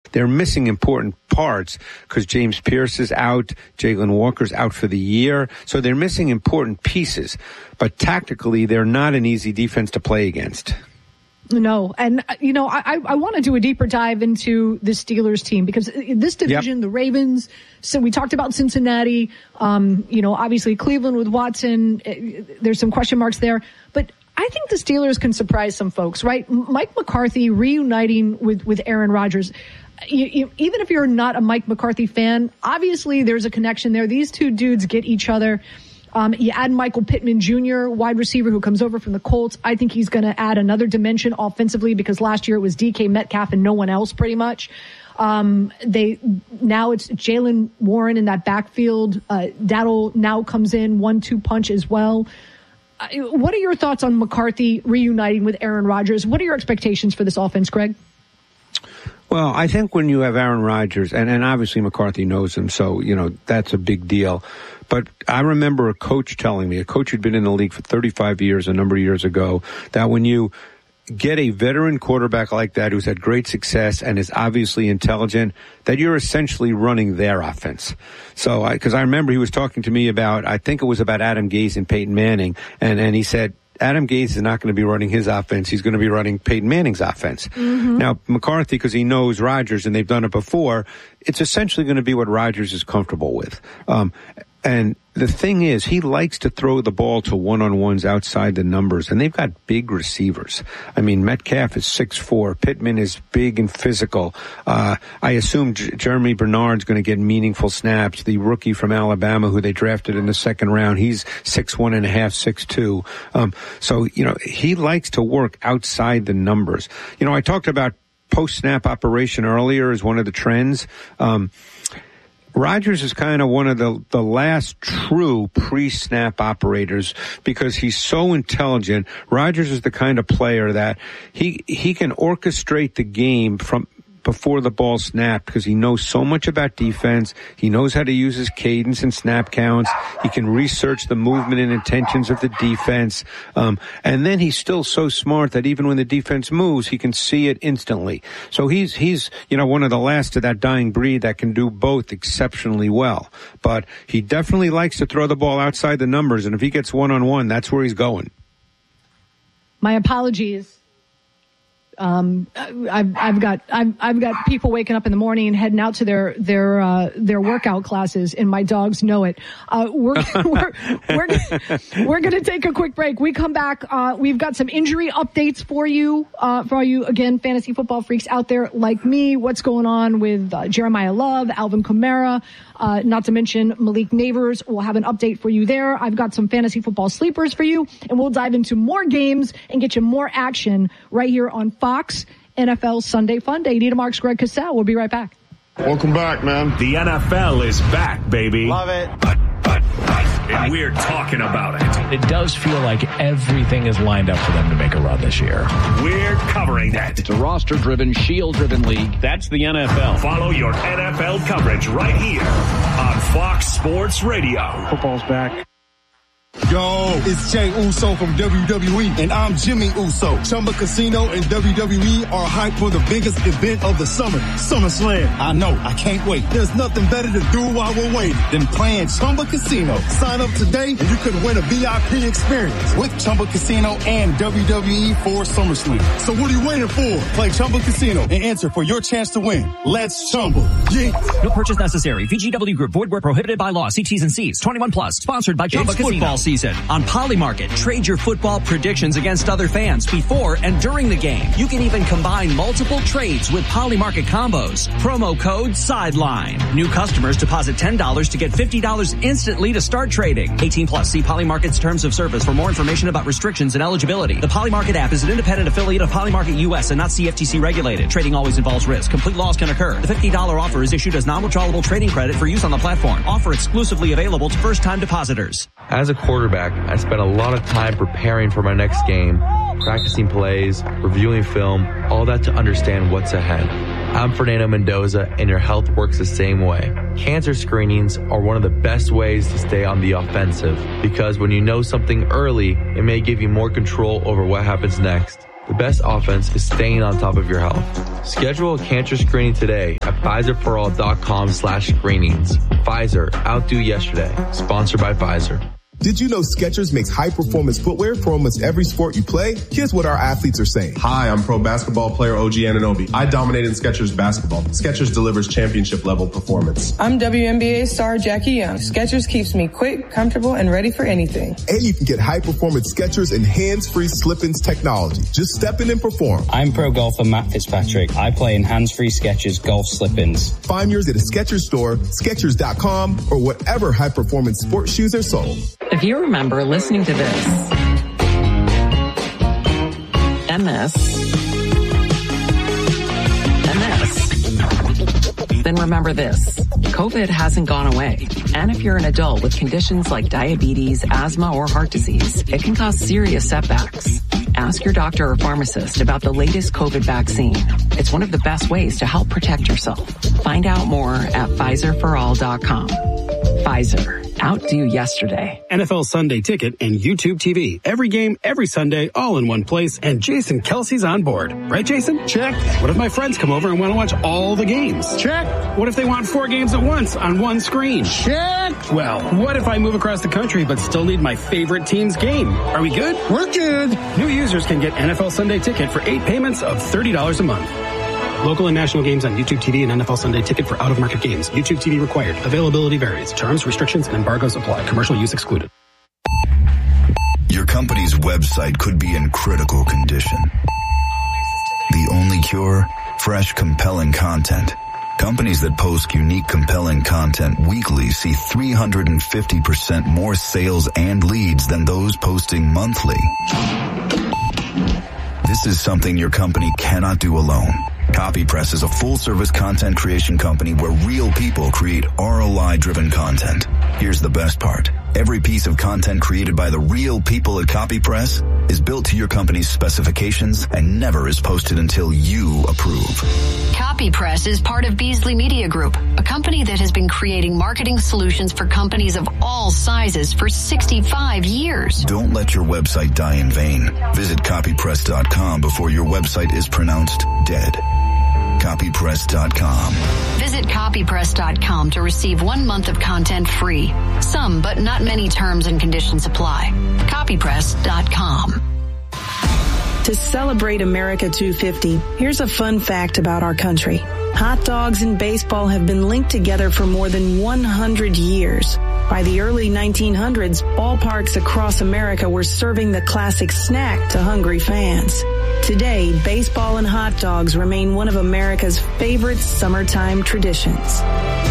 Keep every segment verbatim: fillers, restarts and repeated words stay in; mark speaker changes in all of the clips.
Speaker 1: they're missing important parts because James Pierce is out, Jalen Walker's out for the year, so they're missing important pieces. But tactically, they're not an easy defense to play against.
Speaker 2: No, and, you know, I, I want to do a deeper dive into the Steelers team because this division, yep. the Ravens, so we talked about Cincinnati, um, you know, obviously Cleveland with Watson, there's some question marks there, but I think the Steelers can surprise some folks, right? Mike McCarthy reuniting with, with Aaron Rodgers. You, you, even if you're not a Mike McCarthy fan, obviously there's a connection there. These two dudes get each other. Um, you add Michael Pittman Junior, wide receiver who comes over from the Colts. I think he's going to add another dimension offensively because last year it was D K Metcalf and no one else pretty much. Um, they, now it's Jaylen Warren in that backfield. Uh, Daddle now comes in one two punch as well. Uh, what are your thoughts on McCarthy reuniting with Aaron Rodgers? What are your expectations for this offense, Greg?
Speaker 1: Well, I think when you have Aaron Rodgers, and, and obviously McCarthy knows him, so, you know, that's a big deal. But I remember a coach telling me, a coach who'd been in the league for thirty-five years, a number of years ago, that when you get a veteran quarterback like that who's had great success and is obviously intelligent, that you're essentially running their offense. So, because I, I remember he was talking to me about, I think it was about Adam Gase and Peyton Manning, and, and he said, Adam Gase is not going to be running his offense. He's going to be running Peyton Manning's offense. Mm-hmm. Now, McCarthy, because he knows Rodgers and they've done it before, it's essentially going to be what Rodgers is comfortable with. Um, and the thing is, he likes to throw the ball to one-on-ones outside the numbers, and they've got big receivers. I mean, Metcalf is six foot four. Pittman is big and physical. Uh, I assume J- Jeremy Bernard's going to get meaningful snaps. The rookie from Alabama who they drafted in the second round, he's six one and a half, six two. Um, so, you know, he likes to work outside the numbers. You know, I talked about post-snap operation earlier as one of the trends. Um, Rodgers is kind of one of the, the last true pre-snap operators because he's so intelligent. Rodgers is the kind of player that he, he can orchestrate the game from before the ball snapped because he knows so much about defense. He knows how to use his cadence and snap counts. He can research the movement and intentions of the defense. Um, and then he's still so smart that even when the defense moves, he can see it instantly. So he's, he's, you know, one of the last of that dying breed that can do both exceptionally well. But he definitely likes to throw the ball outside the numbers. And if he gets one-on-one, that's where he's going.
Speaker 2: My apologies. Um, I've, I've got, I've, I've got people waking up in the morning and heading out to their, their, uh, their workout classes, and my dogs know it. Uh, we're, we're, we're, we're going to take a quick break. We come back. Uh, we've got some injury updates for you, uh, for all you, again, fantasy football freaks out there like me. What's going on with, uh, Jeremiah Love, Alvin Kamara, uh, not to mention Malik Neighbors. We'll have an update for you there. I've got some fantasy football sleepers for you, and we'll dive into more games and get you more action right here on Fox N F L Sunday Fun Day. Nita Marks, Greg Cassell. We'll be right back.
Speaker 3: Welcome back, man.
Speaker 4: The N F L is back, baby.
Speaker 3: Love it.
Speaker 4: But, but, but, and we're talking about it.
Speaker 5: It does feel like everything is lined up for them to make a run this year.
Speaker 4: We're covering that.
Speaker 6: It's a roster-driven, shield-driven league.
Speaker 4: That's the N F L. Follow your N F L coverage right here on Fox Sports Radio.
Speaker 3: Football's back.
Speaker 7: Yo, it's Jay Uso from W W E, and I'm Jimmy Uso. Chumba Casino and W W E are hyped for the biggest event of the summer, SummerSlam. I know, I can't wait. There's nothing better to do while we're waiting than playing Chumba Casino. Sign up today and you could win a V I P experience with Chumba Casino and W W E for SummerSlam. So what are you waiting for? Play Chumba Casino and enter for your chance to win. Let's Chumba. Yeah.
Speaker 8: No purchase necessary. V G W Group. Void where prohibited by law. See T's and C's. twenty-one plus. Sponsored by Chumba Casino.
Speaker 9: Football season on Polymarket. Trade your football predictions against other fans before and during the game. You can even combine multiple trades with Polymarket combos. Promo code SIDELINE. New customers deposit ten dollars to get fifty dollars instantly to start trading. eighteen plus. See Polymarket's terms of service for more information about restrictions and eligibility. The Polymarket app is an independent affiliate of Polymarket U S and not C F T C regulated. Trading always involves risk. Complete loss can occur. The fifty dollars offer is issued as non-withdrawable trading credit for use on the platform. Offer exclusively available to first-time depositors.
Speaker 10: As a quarterback, I spent a lot of time preparing for my next game, practicing plays, reviewing film, all that to understand what's ahead. I'm Fernando Mendoza, and your health works the same way. Cancer screenings are one of the best ways to stay on the offensive, because when you know something early, it may give you more control over what happens next. The best offense is staying on top of your health. Schedule a cancer screening today at Pfizerforall.com slash screenings. Pfizer, outdo yesterday. Sponsored by Pfizer.
Speaker 11: Did you know Skechers makes high-performance footwear for almost every sport you play? Here's what our athletes are saying.
Speaker 12: Hi, I'm pro basketball player O G Anunoby. I dominate in Skechers basketball. Skechers delivers championship-level performance.
Speaker 13: I'm W N B A star Jackie Young. Skechers keeps me quick, comfortable, and ready for anything.
Speaker 11: And you can get high-performance Skechers and hands-free slip-ins technology. Just step in and perform.
Speaker 14: I'm pro golfer Matt Fitzpatrick. I play in hands-free Skechers golf slip-ins.
Speaker 11: Find yours at a Skechers store, Skechers dot com, or whatever high-performance sports shoes are sold.
Speaker 15: If you remember listening to this and this and this, then remember this. COVID hasn't gone away. And if you're an adult with conditions like diabetes, asthma, or heart disease, it can cause serious setbacks. Ask your doctor or pharmacist about the latest COVID vaccine. It's one of the best ways to help protect yourself. Find out more at Pfizer for all dot com. Pfizer. Outdo yesterday.
Speaker 16: N F L Sunday Ticket and YouTube T V. Every game, every Sunday, all in one place. And Jason Kelsey's on board. Right, Jason?
Speaker 3: Check.
Speaker 16: What if my friends come over and want to watch all the games?
Speaker 3: Check.
Speaker 16: What if they want four games at once on one screen?
Speaker 3: Check.
Speaker 16: Well, what if I move across the country but still need my favorite team's game? Are we good?
Speaker 3: We're good.
Speaker 16: New users can get N F L Sunday Ticket for eight payments of thirty dollars a month. Local and national games on YouTube T V and N F L Sunday Ticket for out-of-market games. YouTube T V required. Availability varies. Terms, restrictions, and embargoes apply. Commercial use excluded.
Speaker 17: Your company's website could be in critical condition. The only cure? Fresh, compelling content. Companies that post unique, compelling content weekly see three hundred fifty percent more sales and leads than those posting monthly. This is something your company cannot do alone. CopyPress is a full-service content creation company where real people create R O I-driven content. Here's the best part. Every piece of content created by the real people at CopyPress is built to your company's specifications and never is posted until you approve.
Speaker 18: CopyPress is part of Beasley Media Group, a company that has been creating marketing solutions for companies of all sizes for sixty-five years.
Speaker 17: Don't let your website die in vain. Visit copypress dot com before your website is pronounced dead. copypress dot com.
Speaker 18: Visit copypress dot com to receive one month of content free. Some, but not many terms and conditions apply. copypress dot com.
Speaker 19: To celebrate America two fifty, here's a fun fact about our country. Hot dogs and baseball have been linked together for more than one hundred years. By the early nineteen hundreds, ballparks across America were serving the classic snack to hungry fans. Today, baseball and hot dogs remain one of America's favorite summertime traditions.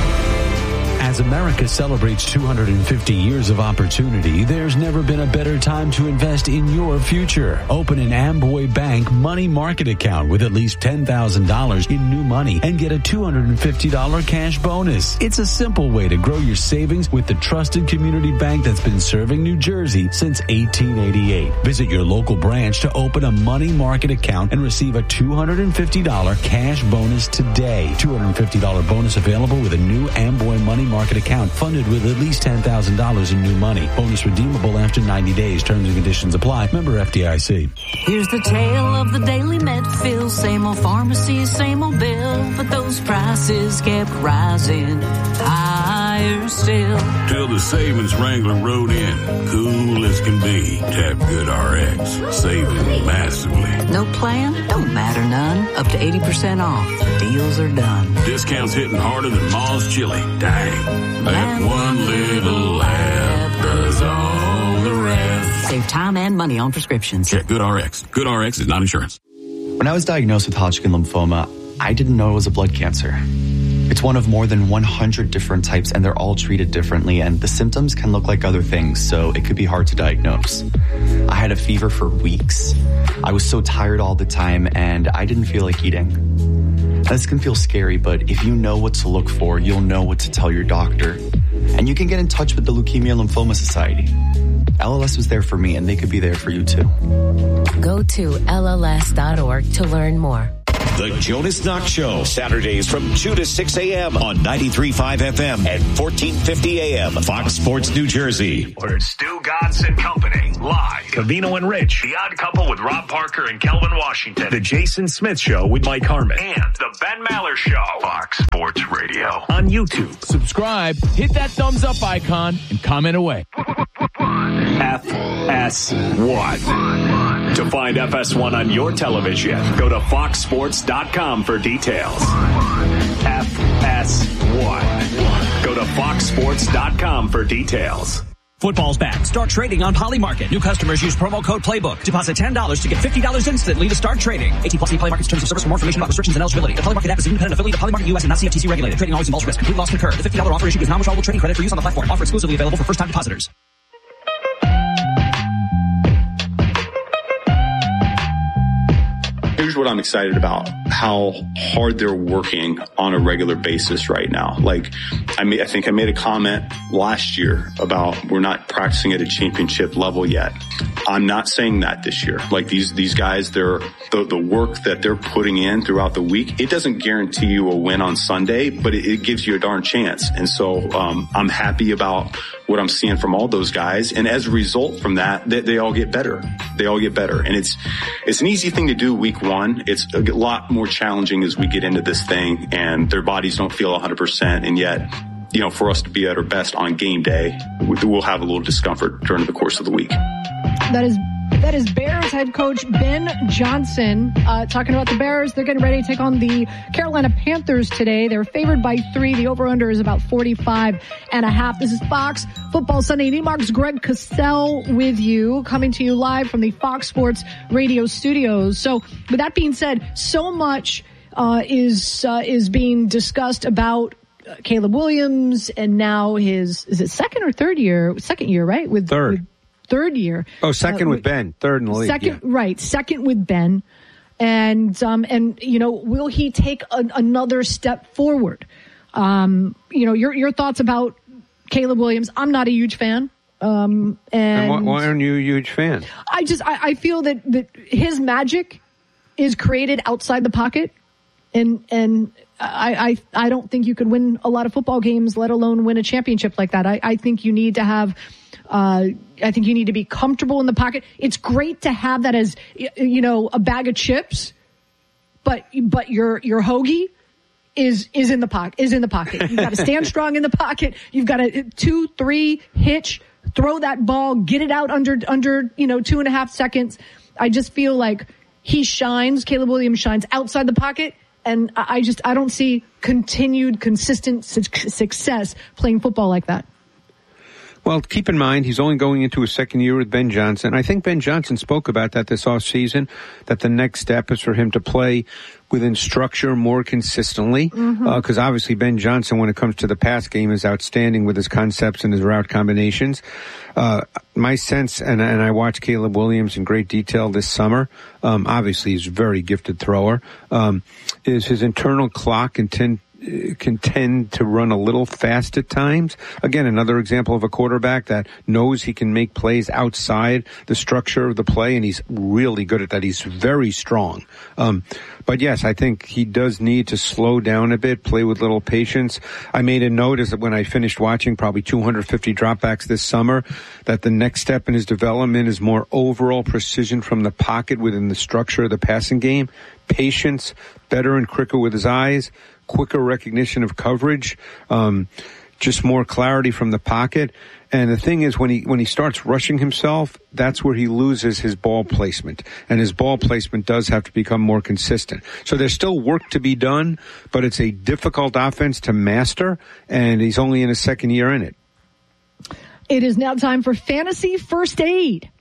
Speaker 20: As America celebrates two hundred fifty years of opportunity, there's never been a better time to invest in your future. Open an Amboy Bank money market account with at least ten thousand dollars in new money and get a two hundred fifty dollars cash bonus. It's a simple way to grow your savings with the trusted community bank that's been serving New Jersey since eighteen eighty-eight. Visit your local branch to open a money market account and receive a two hundred fifty dollars cash bonus today. two hundred fifty dollars bonus available with a new Amboy money market account funded with at least ten thousand dollars in new money. Bonus redeemable after ninety days. Terms and conditions apply. Member F D I C.
Speaker 21: Here's the tale of the daily Medfield. Same old pharmacy, same old bill, but those prices kept rising higher still.
Speaker 22: Till the savings Wrangler rode in. Cool as can be. Tap Good R X. Saving massively.
Speaker 21: No plan? Don't matter none. Up to eighty percent off. Deals are done.
Speaker 22: Discounts hitting harder than Ma's chili. Dang. That one little app does all the rest.
Speaker 21: Save time and money on prescriptions.
Speaker 22: Check Good R X. Good R X is not insurance.
Speaker 23: When I was diagnosed with Hodgkin lymphoma, I didn't know it was a blood cancer. It's one of more than one hundred different types, and they're all treated differently, and the symptoms can look like other things, so it could be hard to diagnose. I had a fever for weeks. I was so tired all the time, and I didn't feel like eating. This can feel scary, but if you know what to look for, you'll know what to tell your doctor. And you can get in touch with the Leukemia Lymphoma Society. L L S was there for me, and they could be there for you too.
Speaker 24: Go to L L S dot org to learn more.
Speaker 4: The Jonas Knox Show, Saturdays from two to six a.m. on ninety-three point five F M and fourteen fifty A M, Fox Sports New Jersey. Ordered Stu Gatz and Company, live. Covino and Rich, The Odd Couple with Rob Parker and Kelvin Washington. The Jason Smith Show with Mike Harmon. And The Ben Maller Show, Fox Sports Radio. On YouTube.
Speaker 1: Subscribe, hit that thumbs up icon, and comment away.
Speaker 4: F S one. To find F S one on your television, go to fox sports dot com for details. F S one. Go to fox sports dot com for details.
Speaker 8: Football's back. Start trading on Polymarket. New customers use promo code Playbook. Deposit ten dollars to get fifty dollars instantly to start trading. eighteen plus Polymarket's terms of service. For more information about restrictions and eligibility. The Polymarket app is an independent affiliate of Polymarket U S and not C F T C regulated. Trading always involves risk. Complete loss concurred. The fifty dollars offer issued is non-withdrawable trading credit for use on the platform. Offer exclusively available for first-time depositors.
Speaker 2: Here's what I'm excited about, how hard they're working on a regular basis right now. Like, I mean, I think I made a comment last year about we're not practicing at a championship level yet. I'm not saying that this year. Like these, these guys, they're, the, the work that they're putting in throughout the week, it doesn't guarantee you a win on Sunday, but it, it gives you a darn chance. And so, um, I'm happy about what I'm seeing from all those guys. And as a result from that, they, they all get better. They all get better. And it's, it's an easy thing to do week one. It's a lot more challenging as we get into this thing and their bodies don't feel one hundred percent. And yet, you know, for us to be at our best on game day, we'll have a little discomfort during the course of the week.
Speaker 5: That is That is Bears head coach Ben Johnson uh, talking about the Bears. They're getting ready to take on the Carolina Panthers today. They're favored by three. The over-under is about forty-five and a half. This is Fox Football Sunday. Nemark's Greg Cosell with you, coming to you live from the Fox Sports Radio studios. So with that being said, so much uh, is uh, is being discussed about uh, Caleb Williams and now his, is it second or third year? Second year, right? With
Speaker 24: Third.
Speaker 5: With, Third year.
Speaker 24: Oh, second uh, with Ben. Third in the league.
Speaker 5: Second,
Speaker 24: yeah.
Speaker 5: Right. Second with Ben. And, um, and, you know, will he take a, another step forward? Um, you know, your, your thoughts about Caleb Williams. I'm not a huge fan. Um, and,
Speaker 24: and why, why aren't you a huge fan?
Speaker 5: I just, I, I feel that, that his magic is created outside the pocket. And, and I, I, I don't think you could win a lot of football games, let alone win a championship like that. I, I think you need to have, Uh, I think you need to be comfortable in the pocket. It's great to have that as, you know, a bag of chips, but, but your, your hoagie is, is in the pocket, is in the pocket. You've got to stand strong in the pocket. You've got to two, three, hitch, throw that ball, get it out under, under, you know, two and a half seconds. I just feel like he shines, Caleb Williams shines outside the pocket. And I just, I don't see continued consistent su- success playing football like that.
Speaker 24: Well, keep in mind, he's only going into his second year with Ben Johnson. I think Ben Johnson spoke about that this offseason, that the next step is for him to play within structure more consistently. Because mm-hmm. uh, obviously Ben Johnson, when it comes to the pass game, is outstanding with his concepts and his route combinations. Uh, my sense, and, and I watched Caleb Williams in great detail this summer, um, obviously he's a very gifted thrower, um, is his internal clock can tend can tend to run a little fast at times. Again, another example of a quarterback that knows he can make plays outside the structure of the play, and he's really good at that. He's very strong. Um, but yes, I think he does need to slow down a bit, play with little patience. I made a note as when I finished watching probably two hundred fifty dropbacks this summer, that the next step in his development is more overall precision from the pocket within the structure of the passing game, patience, better and quicker with his eyes, quicker recognition of coverage, um, just more clarity from the pocket. And the thing is, when he when he starts rushing himself, that's where he loses his ball placement. And his ball placement does have to become more consistent. So there's still work to be done, but it's a difficult offense to master, and he's only in his second year in it.
Speaker 5: It is now time for Fantasy First Aid.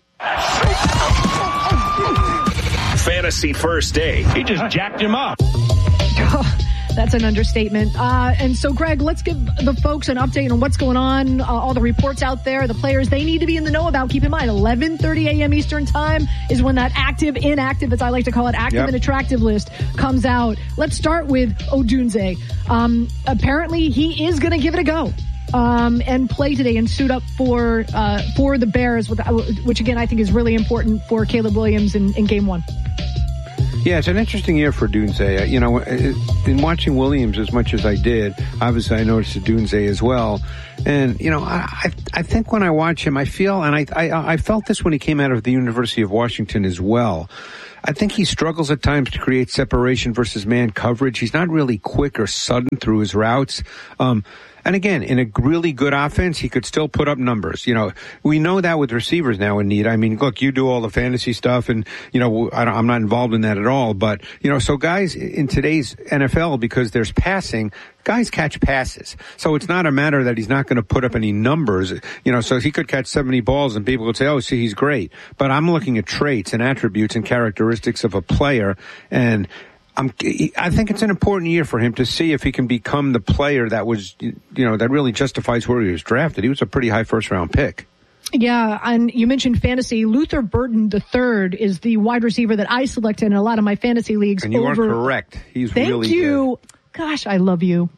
Speaker 4: Fantasy First Aid. He just jacked him up.
Speaker 5: That's an understatement. Uh, and so, Greg, let's give the folks an update on what's going on, uh, all the reports out there, the players they need to be in the know about. Keep in mind, eleven thirty a.m. Eastern time is when that active, inactive, as I like to call it, active yep. and attractive list comes out. Let's start with Odunze. Um, apparently, he is going to give it a go. Um, and play today and suit up for uh, for the Bears, which again I think is really important for Caleb Williams in, in game one.
Speaker 24: Yeah, it's an interesting year for Dunze. You know, in watching Williams as much as I did, obviously I noticed Dunze as well. And, you know, I, I think when I watch him, I feel, and I, I, I felt this when he came out of the University of Washington as well. I think he struggles at times to create separation versus man coverage. He's not really quick or sudden through his routes. Um, and again, in a really good offense, he could still put up numbers. You know, we know that with receivers now in need. I mean, look, you do all the fantasy stuff and, you know, I don't, I'm not involved in that at all. But, you know, so guys in today's N F L, because there's passing, guys catch passes. So it's not a matter that he's not going to put up any numbers. You know, so he could catch seventy balls and people would say, oh, see, he's great. But I'm looking at traits and attributes and characteristics of a player. And I'm, I think it's an important year for him to see if he can become the player that was, you know, that really justifies where he was drafted. He was a pretty high first round pick.
Speaker 5: Yeah, and you mentioned fantasy. Luther Burden the third is the wide receiver that I selected in a lot of my fantasy leagues.
Speaker 24: And you
Speaker 5: over...
Speaker 24: are correct. He's
Speaker 5: Thank
Speaker 24: really
Speaker 5: you.
Speaker 24: good.
Speaker 5: Gosh, I love you.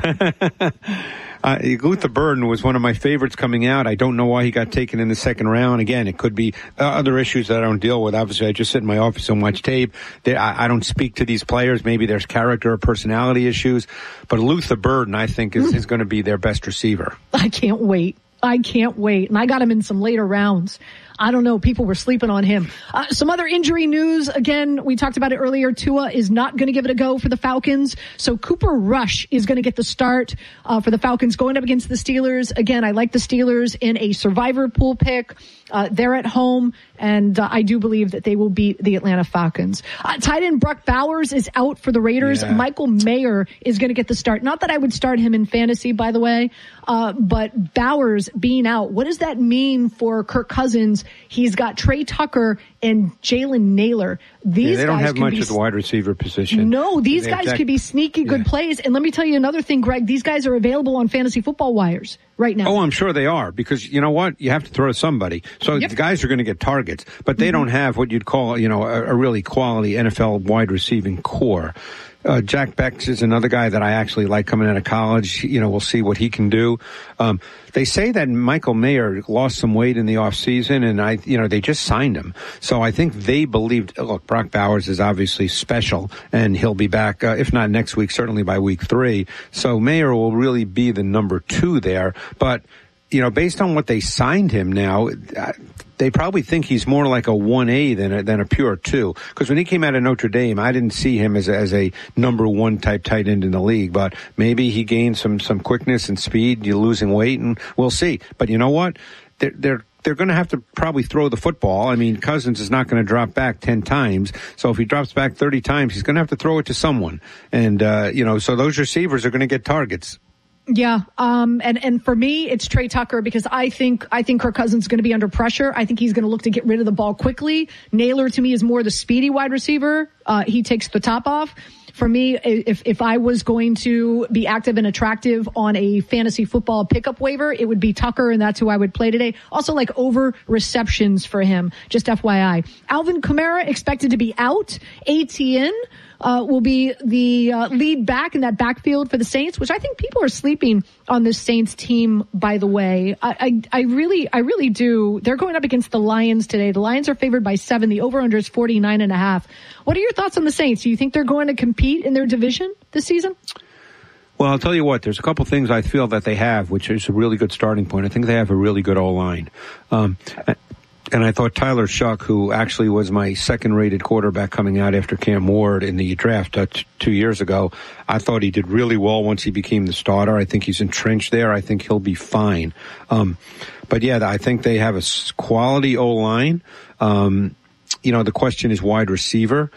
Speaker 24: Uh, Luther Burden was one of my favorites coming out. I don't know why he got taken in the second round. Again, it could be uh, other issues that I don't deal with. Obviously, I just sit in my office and watch tape. They, I, I don't speak to these players. Maybe there's character or personality issues. But Luther Burden, I think, is, is going to be their best receiver.
Speaker 5: I can't wait. I can't wait. And I got him in some later rounds. I don't know. People were sleeping on him. Uh, some other injury news. Again, we talked about it earlier. Tua is not going to give it a go for the Falcons. So Cooper Rush is going to get the start uh, for the Falcons going up against the Steelers. Again, I like the Steelers in a survivor pool pick. Uh, they're at home, and uh, I do believe that they will beat the Atlanta Falcons. Uh, tight end Brock Bowers is out for the Raiders. Yeah. Michael Mayer is going to get the start. Not that I would start him in fantasy, by the way, uh, but Bowers being out, what does that mean for Kirk Cousins? He's got Trey Tucker and Jalen Naylor. These
Speaker 24: yeah, they don't
Speaker 5: guys
Speaker 24: have much
Speaker 5: be,
Speaker 24: at the wide receiver position.
Speaker 5: No, these
Speaker 24: they
Speaker 5: guys
Speaker 24: that,
Speaker 5: could be sneaky good yeah. plays. And let me tell you another thing, Greg. These guys are available on Fantasy Football Wires right now.
Speaker 24: Oh, I'm sure they are, because you know what? You have to throw somebody. So yep. the guys are going to get targets, but they mm-hmm. don't have what you'd call, you know, a, a really quality N F L wide receiving core. Uh, Jack Beck is another guy that I actually like coming out of college. You know, we'll see what he can do. Um, they say that Michael Mayer lost some weight in the off season, and I, you know, they just signed him. So I think they believed, look, Brock Bowers is obviously special, and he'll be back, uh, if not next week, certainly by week three. So Mayer will really be the number two there. But, you know, based on what they signed him now, uh, they probably think he's more like a one A than a, than a pure two. Because when he came out of Notre Dame, I didn't see him as a, as a number one type tight end in the league. But maybe he gained some, some quickness and speed. You're losing weight, and we'll see. But you know what? They're, they're, they're going to have to probably throw the football. I mean, Cousins is not going to drop back ten times. So if he drops back thirty times, he's going to have to throw it to someone. And, uh, you know, so those receivers are going to get targets.
Speaker 5: Yeah, um, and, and for me, it's Trey Tucker, because I think, I think Kirk Cousins is going to be under pressure. I think he's going to look to get rid of the ball quickly. Naylor, to me, is more the speedy wide receiver. Uh, he takes the top off. For me, if, if I was going to be active and attractive on a fantasy football pickup waiver, it would be Tucker, and that's who I would play today. Also, like over receptions for him, just F Y I. Alvin Kamara expected to be out. A T N Uh, will be the uh, lead back in that backfield for the Saints, which I think people are sleeping on this Saints team, by the way. I, I, I really, I really do. They're going up against the Lions today. The Lions are favored by seven. The over-under is forty-nine and a half. What are your thoughts on the Saints? Do you think they're going to compete in their division this season?
Speaker 24: Well, I'll tell you what, there's a couple things I feel that they have, which is a really good starting point. I think they have a really good O-line. Um, And I thought Tyler Shuck, who actually was my second-rated quarterback coming out after Cam Ward in the draft uh, t- two years ago, I thought he did really well once he became the starter. I think he's entrenched there. I think he'll be fine. Um, but, yeah, I think they have a quality O-line. Um, you know, the question is wide receiver.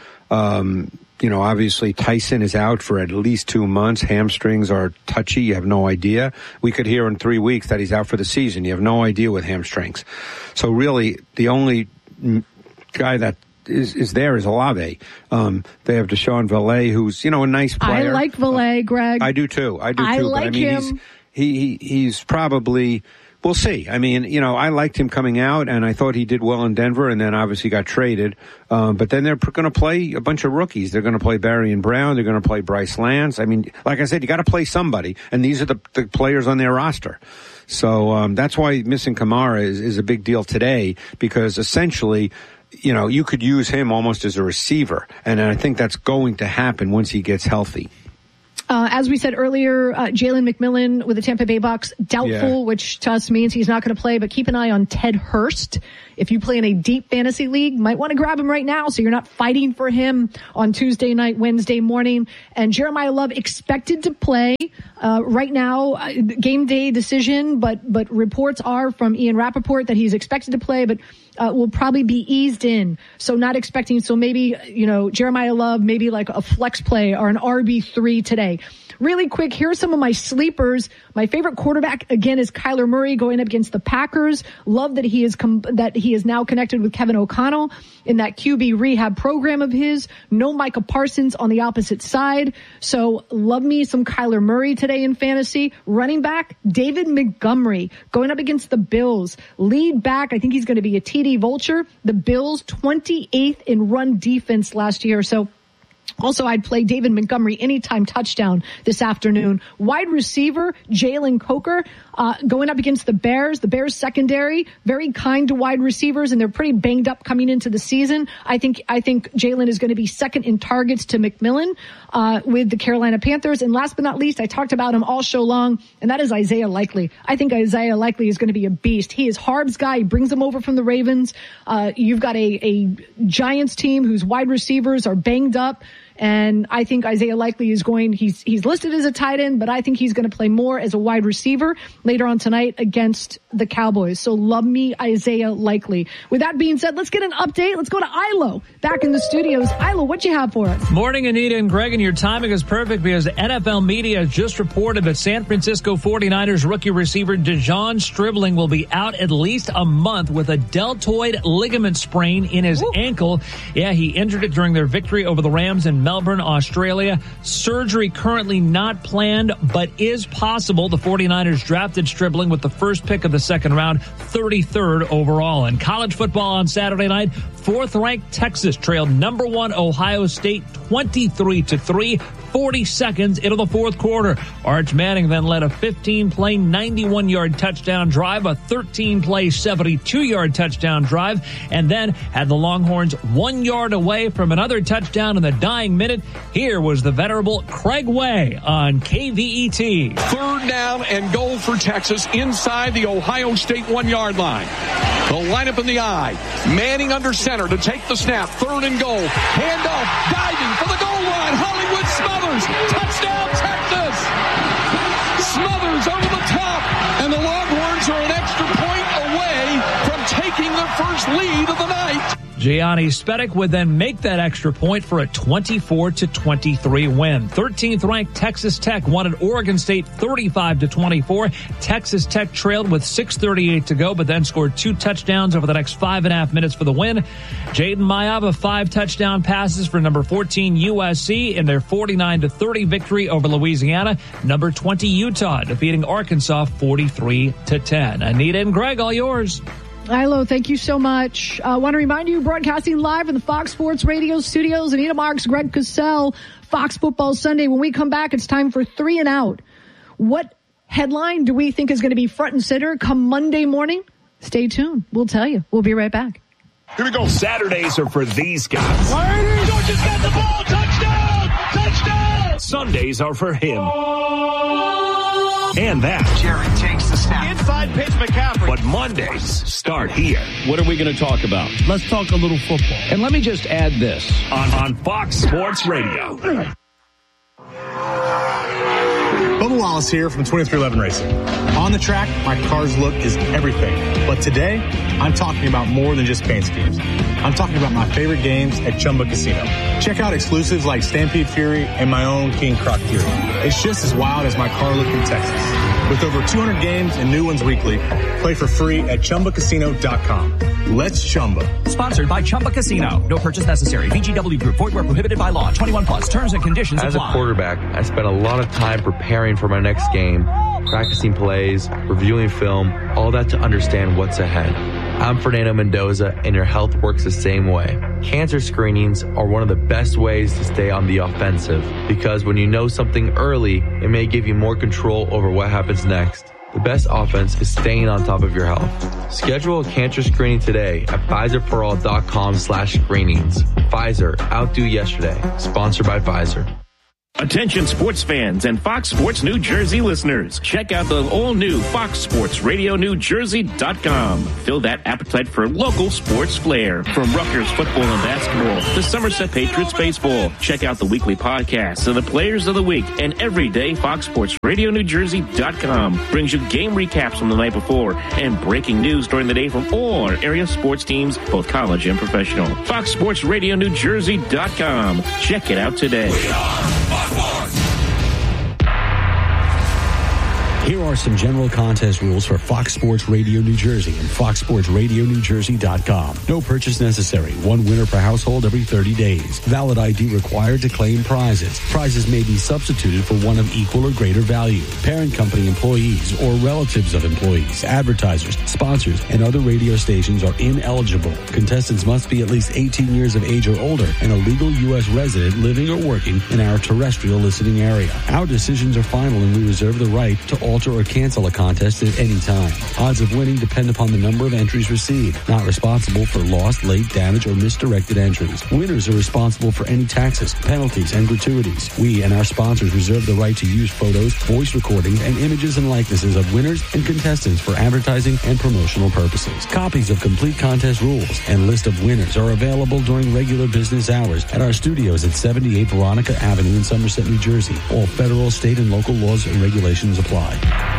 Speaker 24: Um You know, obviously Tyson is out for at least two months. Hamstrings are touchy. You have no idea. We could hear in three weeks that he's out for the season. You have no idea with hamstrings. So really, the only guy that is, is there is Olave. Um, they have Deshaun Valet, who's, you know, a nice player.
Speaker 5: I like Valet, Greg.
Speaker 24: I do too. I do too.
Speaker 5: I like
Speaker 24: but I mean,
Speaker 5: him.
Speaker 24: He's, he, he, he's probably... We'll see. I mean, you know, I liked him coming out, and I thought he did well in Denver, and then obviously got traded. Um, but then they're going to play a bunch of rookies. They're going to play Barry and Brown. They're going to play Bryce Lance. I mean, like I said, you got to play somebody, and these are the, the players on their roster. So um, that's why missing Kamara is, is a big deal today, because essentially you know, you could use him almost as a receiver. And I think that's going to happen once he gets healthy.
Speaker 5: Uh, as we said earlier, uh, Jalen McMillan with the Tampa Bay Bucks, doubtful, yeah. which to us means he's not going to play, but keep an eye on Ted Hurst. If you play in a deep fantasy league, might want to grab him right now so you're not fighting for him on Tuesday night, Wednesday morning. And Jeremiah Love expected to play uh, right now, uh, game day decision, but but reports are from Ian Rappaport that he's expected to play, but uh, will probably be eased in. So not expecting, so maybe, you know, Jeremiah Love, maybe like a flex play or an R B three today. Really quick, here are some of my sleepers. My favorite quarterback, again, is Kyler Murray going up against the Packers. Love that he is com- that he is now connected with Kevin O'Connell in that Q B rehab program of his. No Micah Parsons on the opposite side. So love me some Kyler Murray today in fantasy. Running back, David Montgomery going up against the Bills. Lead back, I think he's going to be a T D vulture. The Bills, twenty-eighth in run defense last year. So also, I'd play David Montgomery anytime touchdown this afternoon. Wide receiver, Jalen Coker, uh, going up against the Bears. The Bears secondary, very kind to wide receivers, and they're pretty banged up coming into the season. I think, I think Jalen is going to be second in targets to McMillan, uh, with the Carolina Panthers. And last but not least, I talked about him all show long, and that is Isaiah Likely. I think Isaiah Likely is going to be a beast. He is Harb's guy. He brings them over from the Ravens. Uh, you've got a, a Giants team whose wide receivers are banged up. And I think Isaiah Likely is going, he's, he's listed as a tight end, but I think he's going to play more as a wide receiver later on tonight against the Cowboys. So love me Isaiah Likely. With that being said, let's get an update. Let's go to Ilo back in the studios. Ilo, what you have for us?
Speaker 6: Morning, Anita and Greg, and your timing is perfect because N F L media just reported that San Francisco forty-niners rookie receiver Dejon Stribling will be out at least a month with a deltoid ligament sprain in his Ooh. ankle. Yeah, he injured it during their victory over the Rams in Melbourne, Australia. Surgery currently not planned, but is possible. The forty-niners drafted Stribling with the first pick of the second round, thirty-third overall. In college football on Saturday night, fourth-ranked Texas trailed number one Ohio State twenty-three to three. forty seconds into the fourth quarter. Arch Manning then led a fifteen-play, ninety-one-yard touchdown drive, a thirteen-play, seventy-two-yard touchdown drive, and then had the Longhorns one yard away from another touchdown in the dying minute. Here was the venerable Craig Way on K V E T.
Speaker 7: Third down and goal for Texas inside the Ohio State one-yard line. The lineup in the eye. Manning under center to take the snap. Third and goal. Handoff, diving for the goal line. Hollywood Smothers. Touchdown, Texas. Smothers over the top. And the Longhorns are an extra point away from taking their first lead of the night.
Speaker 6: Gianni Spedic would then make that extra point for a twenty-four to twenty-three win. thirteenth ranked Texas Tech won at Oregon State thirty-five to twenty-four. Texas Tech trailed with six thirty-eight to go, but then scored two touchdowns over the next five and a half minutes for the win. Jaden Mayava, five touchdown passes for number fourteen U S C in their forty-nine to thirty victory over Louisiana. Number twenty Utah defeating Arkansas forty-three to ten. Anita and Greg, all yours.
Speaker 5: Ilo, thank you so much. I uh, want to remind you, broadcasting live in the Fox Sports Radio studios, Anita Marks, Greg Cosell, Fox Football Sunday. When we come back, it's time for Three and Out. What headline do we think is going to be front and center come Monday morning? Stay tuned. We'll tell you. We'll be right back.
Speaker 4: Here we go. Saturdays are for these guys.
Speaker 22: Georgia's got the ball. Touchdown! Touchdown!
Speaker 4: Sundays are for him. And that.
Speaker 22: Jarrett takes the snap.
Speaker 7: Inside pitch, McCaffrey.
Speaker 4: But Mondays start here.
Speaker 9: What are we going to talk about? Let's talk a little football. And let me just add this.
Speaker 4: On, on Fox Sports Radio.
Speaker 10: Bubba Wallace here from twenty-three eleven Racing. On the track, my car's look is everything. But today, I'm talking about more than just paint schemes. I'm talking about my favorite games at Chumba Casino. Check out exclusives like Stampede Fury and my own King Croc Fury. It's just as wild as my car look in Texas. With over two hundred games and new ones weekly, play for free at Chumba Casino dot com. Let's Chumba.
Speaker 8: Sponsored by Chumba Casino. No purchase necessary. V G W Group. Void where prohibited by law. twenty-one plus. Terms and conditions apply.
Speaker 25: As a quarterback, I spent a lot of time preparing for my next game, practicing plays, reviewing film, all that to understand what's ahead. I'm Fernando Mendoza, and your health works the same way. Cancer screenings are one of the best ways to stay on the offensive, because when you know something early, it may give you more control over what happens next. The best offense is staying on top of your health. Schedule a cancer screening today at Pfizerforall.com slash screenings. Pfizer, outdo yesterday. Sponsored by Pfizer.
Speaker 11: Attention sports fans and Fox Sports New Jersey listeners. Check out the all-new Fox Sports Radio New Jersey dot com. Fill that appetite for local sports flair. From Rutgers football and basketball to Somerset Patriots baseball. Check out the weekly podcasts of the players of the week. And every day, Fox Sports Radio New Jersey dot com brings you game recaps from the night before and breaking news during the day from all our area sports teams, both college and professional. Fox Sports Radio New Jersey dot com. Check it out today.
Speaker 20: Here are some general contest rules for Fox Sports Radio New Jersey and Fox Sports Radio New Jersey dot com. No purchase necessary. One winner per household every thirty days. Valid I D required to claim prizes. Prizes may be substituted for one of equal or greater value. Parent company employees or relatives of employees, advertisers, sponsors, and other radio stations are ineligible. Contestants must be at least eighteen years of age or older and a legal U S resident living or working in our terrestrial listening area. Our decisions are final and we reserve the right to alter or cancel a contest at any time. Odds of winning depend upon the number of entries received. Not responsible for lost, late, damage, or misdirected entries. Winners are responsible for any taxes, penalties, and gratuities. We and our sponsors reserve the right to use photos, voice recordings, and images and likenesses of winners and contestants for advertising and promotional purposes. Copies of complete contest rules and list of winners are available during regular business hours at our studios at seventy-eight Veronica Avenue in Somerset, New Jersey. All federal, state, and local laws and regulations apply.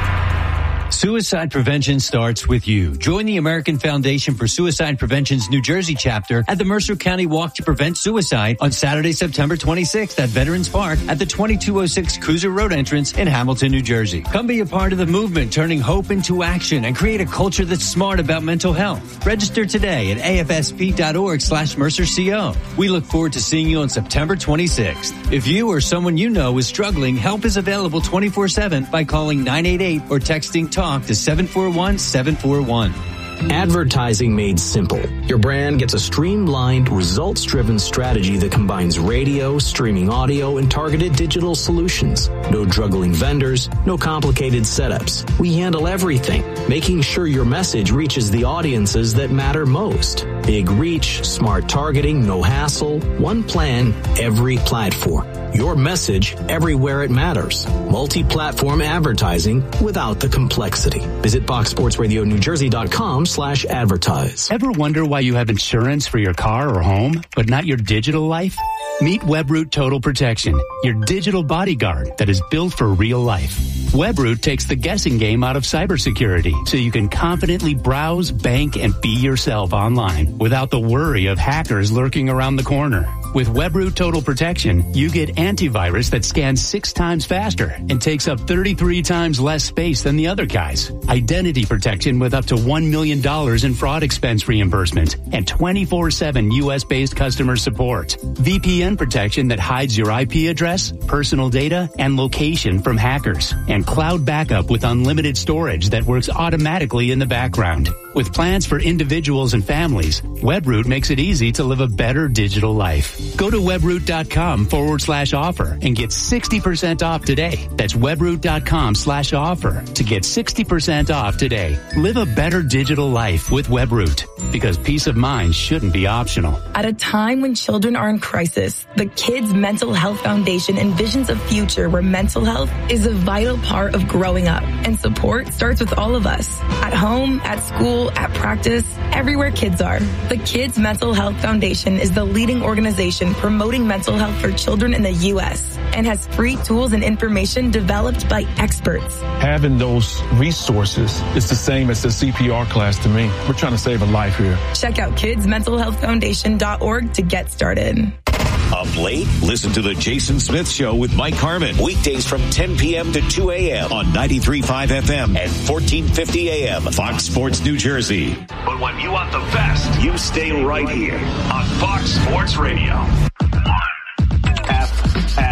Speaker 12: Suicide prevention starts with you. Join the American Foundation for Suicide Prevention's New Jersey chapter at the Mercer County Walk to Prevent Suicide on Saturday, September twenty-sixth at Veterans Park at the twenty-two oh six Cruiser Road entrance in Hamilton, New Jersey. Come be a part of the movement, turning hope into action and create a culture that's smart about mental health. Register today at afsp.org slash mercerco. We look forward to seeing you on September twenty-sixth. If you or someone you know is struggling, help is available twenty-four seven by calling nine eight eight or texting TALK to seven four one seven four one.
Speaker 13: Advertising made simple. Your brand gets a streamlined, results-driven strategy that combines radio, streaming audio, and targeted digital solutions. No juggling vendors, no complicated setups. We handle everything, making sure your message reaches the audiences that matter most. Big reach, smart targeting, no hassle, one plan, every platform. Your message everywhere it matters. Multi-platform advertising without the complexity. Visit Fox Sports Radio New Jersey dot com slash advertise.
Speaker 14: Ever wonder why you have insurance for your car or home, but not your digital life? Meet WebRoot Total Protection, your digital bodyguard that is built for real life. WebRoot takes the guessing game out of cybersecurity so you can confidently browse, bank, and be yourself online without the worry of hackers lurking around the corner. With WebRoot Total Protection, you get antivirus that scans six times faster and takes up thirty-three times less space than the other guys. Identity protection with up to one million dollars in fraud expense reimbursement and twenty-four seven U S-based customer support. V P N protection that hides your I P address, personal data, and location from hackers. And cloud backup with unlimited storage that works automatically in the background. With plans for individuals and families, WebRoot makes it easy to live a better digital life. Go to webroot.com forward slash offer and get sixty percent off today. That's webroot.com slash offer to get sixty percent off today. Live a better digital life with WebRoot, because peace of mind shouldn't be optional.
Speaker 15: At a time when children are in crisis, the Kids Mental Health Foundation envisions a future where mental health is a vital part of growing up, and support starts with all of us. At home, at school, at practice, everywhere kids are. The Kids Mental Health Foundation is the leading organization promoting mental health for children in the U S and has free tools and information developed by experts.
Speaker 3: Having those resources is the same as the C P R class to me. We're trying to save a life here.
Speaker 15: Check out kids mental health foundation dot org to get started.
Speaker 4: Up late? Listen to the Jason Smith Show with Mike Harmon. Weekdays from ten p.m. to two a.m. on ninety-three point five F M and fourteen fifty A M. Fox Sports New Jersey. But when you want the best, you stay right here on Fox Sports Radio.
Speaker 26: F S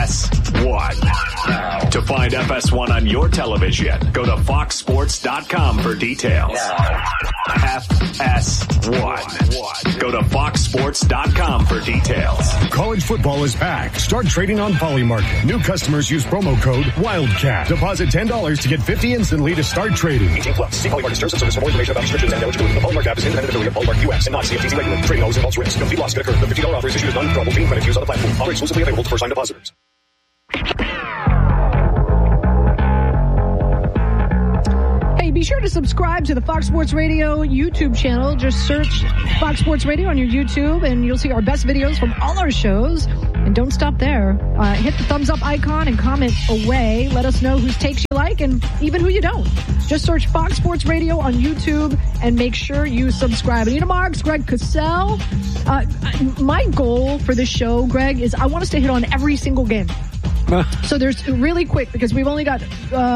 Speaker 4: S one. To find F S one on your television, go to fox sports dot com for details. F S one. Go to fox sports dot com for details.
Speaker 16: College football is back. Start trading on Polymarket. New customers use promo code WILDCAT. Deposit ten dollars to get fifty instantly to start trading. eighteen plus. See Polymarket terms and service for more information about restrictions and eligibility. The Polymarket app is independent affiliate of Polymarket U S and not C F T C regulated. Trading always involves risk. Complete loss could occur. The fifty dollars offer is issued as non-withdrawable paying credit used on the platform. Offer exclusively available to first-time depositors.
Speaker 5: Hey, be sure to subscribe to the Fox Sports Radio YouTube channel. Just search Fox Sports Radio on your YouTube, and you'll see our best videos from all our shows. And don't stop there. Uh, hit the thumbs up icon and comment away. Let us know whose takes you like and even who you don't. Just search Fox Sports Radio on YouTube and make sure you subscribe. Anita Marks, Greg Cosell. Uh, my goal for this show, Greg, is I want us to hit on every single game. So there's really quick, because we've only got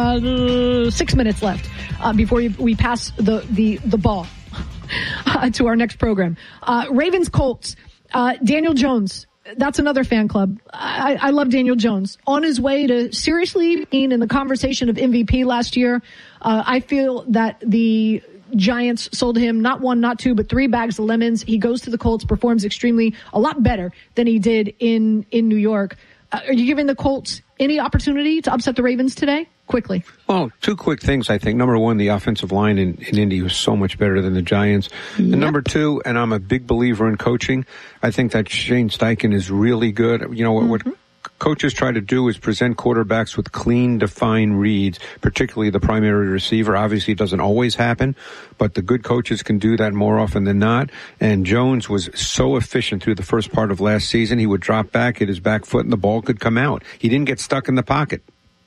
Speaker 5: uh, six minutes left uh, before we, we pass the, the, the ball uh, to our next program. Uh, Ravens Colts, uh, Daniel Jones. That's another fan club. I, I love Daniel Jones. On his way to seriously being in the conversation of M V P last year, uh, I feel that the Giants sold him not one, not two, but three bags of lemons. He goes to the Colts, performs extremely, a lot better than he did in, in New York. Uh, are you giving the Colts any opportunity to upset the Ravens today? Quickly.
Speaker 24: Well, two quick things, I think. Number one, the offensive line in, in Indy was so much better than the Giants. Yep. And number two, and I'm a big believer in coaching, I think that Shane Steichen is really good. You know, what, mm-hmm. what coaches try to do is present quarterbacks with clean, defined reads, particularly the primary receiver. Obviously, it doesn't always happen, but the good coaches can do that more often than not. And Jones was so efficient through the first part of last season. He would drop back, hit his back foot, and the ball could come out. He didn't get stuck in the pocket.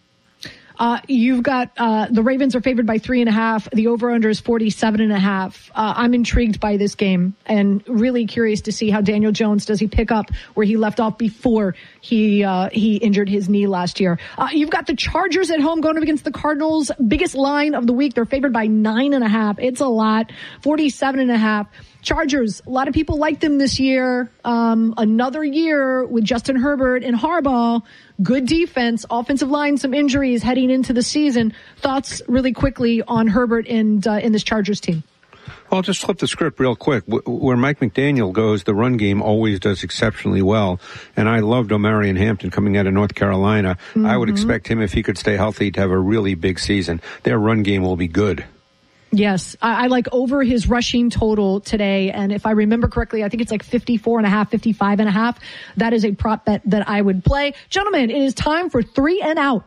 Speaker 5: Uh, you've got, uh, the Ravens are favored by three and a half. The over-under is forty-seven and a half. Uh, I'm intrigued by this game and really curious to see how Daniel Jones, does he pick up where he left off before he, uh, he injured his knee last year. Uh, you've got the Chargers at home going up against the Cardinals. Biggest line of the week. They're favored by nine and a half. It's a lot. forty-seven and a half. Chargers, a lot of people like them this year. Um, another year with Justin Herbert and Harbaugh. Good defense, offensive line, some injuries heading into the season. Thoughts really quickly on Herbert and uh, in this Chargers team?
Speaker 24: Well, just flip the script real quick. Where Mike McDaniel goes, the run game always does exceptionally well. And I loved Omarion Hampton coming out of North Carolina. Mm-hmm. I would expect him, if he could stay healthy, to have a really big season. Their run game will be good.
Speaker 5: Yes, I, I like over his rushing total today. And if I remember correctly, I think it's like fifty-four and a half, fifty-five and a half. That is a prop bet that I would play. Gentlemen, it is time for three and out.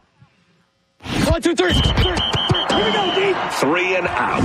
Speaker 22: One, two, three. Here we go, D.
Speaker 4: Three and out.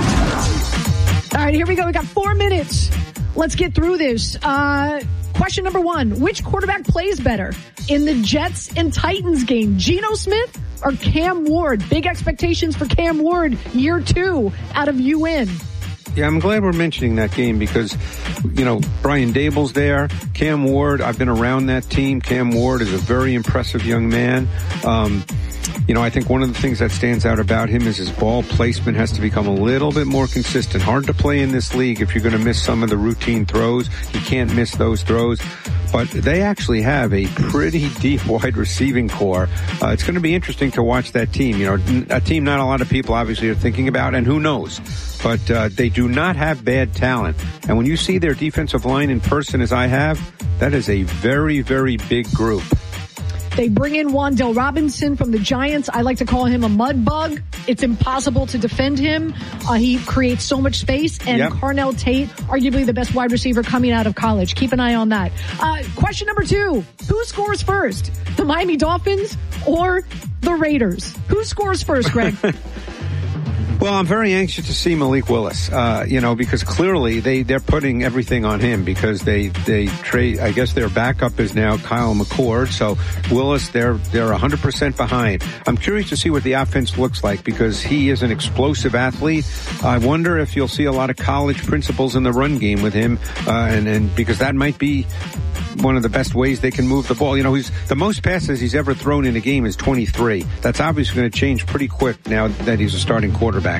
Speaker 5: All right, here we go. We got four minutes. Let's get through this. Uh, question number one. Which quarterback plays better in the Jets and Titans game? Geno Smith or Cam Ward? Big expectations for Cam Ward year two out of U N.
Speaker 24: Yeah, I'm glad we're mentioning that game because, you know, Brian Dable's there. Cam Ward, I've been around that team. Cam Ward is a very impressive young man. Um, you know, I think one of the things that stands out about him is his ball placement has to become a little bit more consistent. Hard to play in this league if you're going to miss some of the routine throws. You can't miss those throws. But they actually have a pretty deep wide receiving core. Uh, it's going to be interesting to watch that team. You know, a team not a lot of people obviously are thinking about, and who knows. But uh, they do not have bad talent. And when you see their defensive line in person, as I have, that is a very, very big group.
Speaker 5: They bring in Wan'Dale Robinson from the Giants. I like to call him a mud bug. It's impossible to defend him. Uh, he creates so much space. And yep. Carnell Tate, arguably the best wide receiver coming out of college. Keep an eye on that. Uh, question number two. Who scores first? The Miami Dolphins or the Raiders? Who scores first, Greg?
Speaker 24: Well, I'm very anxious to see Malik Willis, uh, you know, because clearly they, they're putting everything on him because they, they trade, I guess their backup is now Kyle McCord. So Willis, they're, they're one hundred percent behind. I'm curious to see what the offense looks like because he is an explosive athlete. I wonder if you'll see a lot of college principles in the run game with him, uh, and, and because that might be one of the best ways they can move the ball. You know, he's the most passes he's ever thrown in a game is twenty-three. That's obviously going to change pretty quick now that he's a starting quarterback.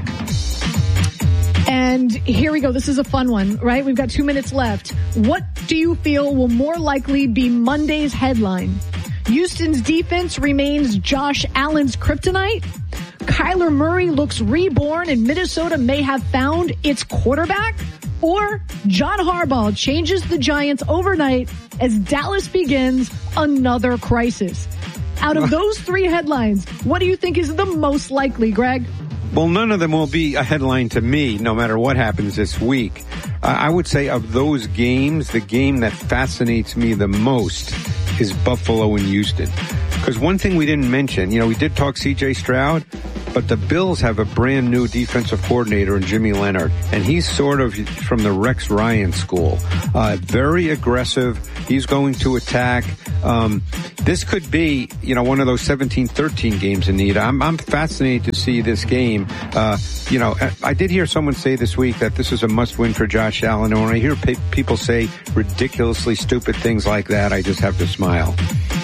Speaker 5: And here we go. This is a fun one, right? We've got two minutes left. What do you feel will more likely be Monday's headline? Houston's defense remains Josh Allen's kryptonite. Kyler Murray looks reborn and Minnesota may have found its quarterback. Or John Harbaugh changes the Giants overnight as Dallas begins another crisis. Out of those three headlines, what do you think is the most likely, Greg?
Speaker 24: Well, none of them will be a headline to me, no matter what happens this week. Uh, I would say of those games, the game that fascinates me the most is Buffalo and Houston. Because one thing we didn't mention, you know, we did talk C J Stroud, but the Bills have a brand new defensive coordinator in Jimmy Leonhard, and he's sort of from the Rex Ryan school. Uh, very aggressive. He's going to attack. Um, this could be, you know, one of those seventeen thirteen games, Anita. I'm, I'm fascinated to see this game. Uh, you know, I did hear someone say this week that this is a must-win for Josh Allen, and when I hear pe- people say ridiculously stupid things like that, I just have to smile.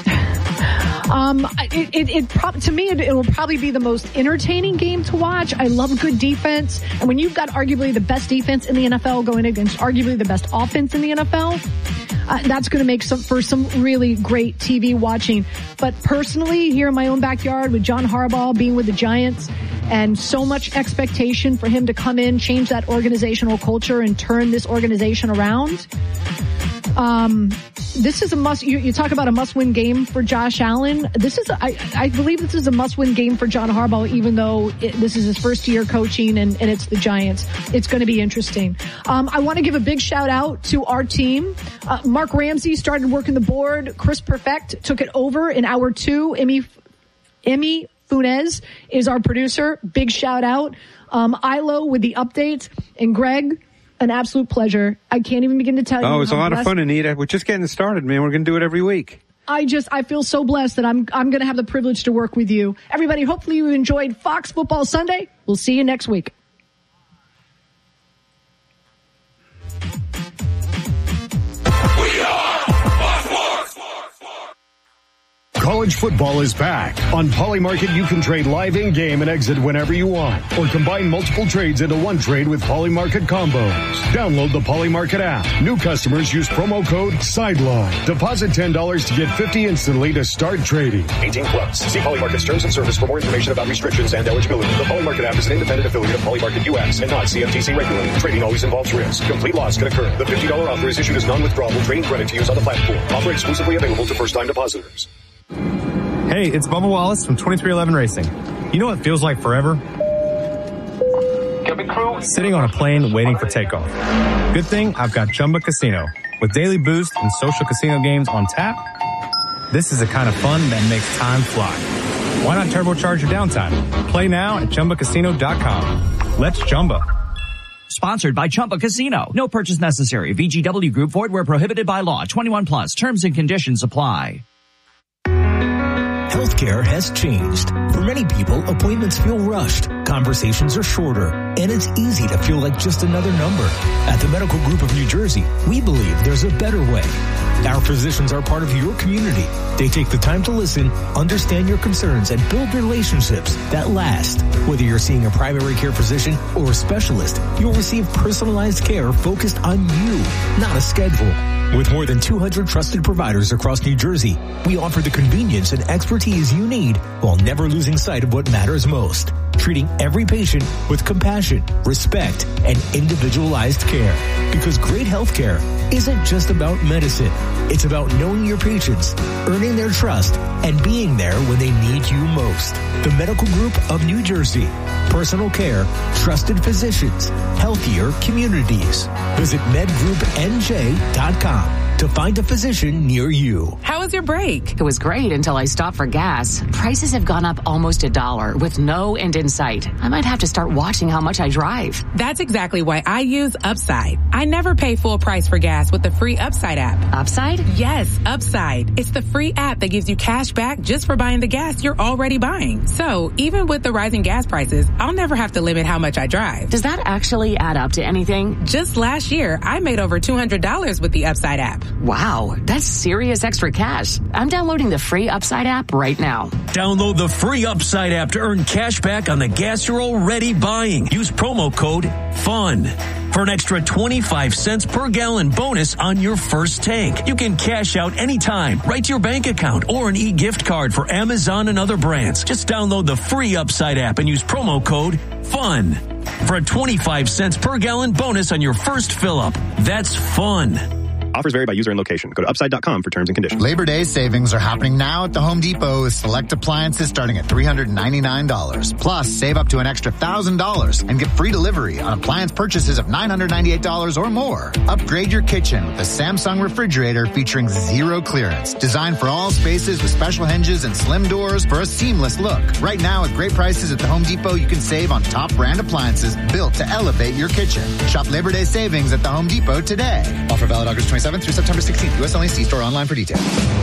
Speaker 5: Um, it, it, it prob- to me, it, it will probably be the most entertaining game to watch. I love good defense. And when you've got arguably the best defense in the N F L going against arguably the best offense in the N F L, uh, that's going to make some, for some really great T V watching. But personally, here in my own backyard with John Harbaugh being with the Giants and so much expectation for him to come in, change that organizational culture and turn this organization around. Um, this is a must, you, you talk about a must-win game for Josh Allen. This is, a, I, I believe this is a must-win game for John Harbaugh, even though it, this is his first year coaching and, and it's the Giants. It's going to be interesting. Um, I want to give a big shout out to our team. Uh, Mark Ramsey started working the board. Chris Perfect took it over in hour two. Emmy, Emmy Funes is our producer. Big shout out. Um, Ilo with the updates, and Greg, an absolute pleasure. I can't even begin to tell you.
Speaker 24: Oh, it was a lot
Speaker 5: blessed.
Speaker 24: of fun, Anita. We're just getting started, man. We're going to do it every week.
Speaker 5: I just, I feel so blessed that I'm, I'm going to have the privilege to work with you. Everybody, hopefully you enjoyed Fox Football Sunday. We'll see you next week.
Speaker 16: College football is back. On Polymarket, you can trade live in-game and exit whenever you want, or combine multiple trades into one trade with Polymarket combos. Download the Polymarket app. New customers use promo code SIDELINE. Deposit ten dollars to get fifty dollars instantly to start trading. eighteen plus. See Polymarket's terms and service for more information about restrictions and eligibility. The Polymarket app is an independent affiliate of Polymarket U S and not C F T C regulated. Trading always involves risk. Complete loss can occur. The fifty dollars offer is issued as non-withdrawable trading credit to use on the platform. Offer exclusively available to first-time depositors.
Speaker 10: Hey, it's Bubba Wallace from twenty-three eleven Racing. You know what feels like forever? Sitting on a plane waiting for takeoff. Good thing I've got Chumba Casino. With daily boost and social casino games on tap, this is the kind of fun that makes time fly. Why not turbocharge your downtime? Play now at Chumba Casino dot com. Let's Chumba.
Speaker 8: Sponsored by Chumba Casino. No purchase necessary. V G W Group. Void where prohibited by law. twenty-one plus. Terms and conditions apply.
Speaker 13: Healthcare has changed. For many people, appointments feel rushed, conversations are shorter, and it's easy to feel like just another number. At the Medical Group of New Jersey, we believe there's a better way. Our physicians are part of your community. They take the time to listen, understand your concerns, and build relationships that last. Whether you're seeing a primary care physician or a specialist, you'll receive personalized care focused on you, not a schedule. With more than two hundred trusted providers across New Jersey, we offer the convenience and expertise you need while never losing sight of what matters most. Treating every patient with compassion, respect, and individualized care. Because great health care isn't just about medicine. It's about knowing your patients, earning their trust, and being there when they need you most. The Medical Group of New Jersey. Personal care, trusted physicians, healthier communities. Visit med group n j dot com to find a physician near you.
Speaker 17: How was your break? It was great until I stopped for gas. Prices have gone up almost a dollar with no end in sight. I might have to start watching how much I drive.
Speaker 18: That's exactly why I use Upside. I never pay full price for gas with the free Upside app.
Speaker 17: Upside?
Speaker 18: Yes, Upside. It's the free app that gives you cash back just for buying the gas you're already buying. So even with the rising gas prices, I'll never have to limit how much I drive.
Speaker 17: Does that actually add up to anything?
Speaker 18: Just last year, I made over two hundred dollars with the Upside app.
Speaker 17: Wow, that's serious extra cash. I'm downloading the free Upside app right now.
Speaker 1: Download the free Upside app to earn cash back on the gas you're already buying. Use promo code FUN for an extra twenty-five cents per gallon bonus on your first tank. You can cash out anytime, right to your bank account, or an e-gift card for Amazon and other brands. Just download the free Upside app and use promo code FUN for a twenty-five cents per gallon bonus on your first fill-up. That's fun.
Speaker 2: Offers vary by user and location. Go to upside dot com for terms and conditions.
Speaker 19: Labor Day savings are happening now at the Home Depot with select appliances starting at three hundred ninety-nine dollars. Plus, save up to an extra one thousand dollars and get free delivery on appliance purchases of nine hundred ninety-eight dollars or more. Upgrade your kitchen with a Samsung refrigerator featuring zero clearance. Designed for all spaces with special hinges and slim doors for a seamless look. Right now, with great prices at the Home Depot, you can save on top brand appliances built to elevate your kitchen. Shop Labor Day savings at the Home Depot today. Offer valid August twenty-seventh through September sixteenth. U S only. See store online for details.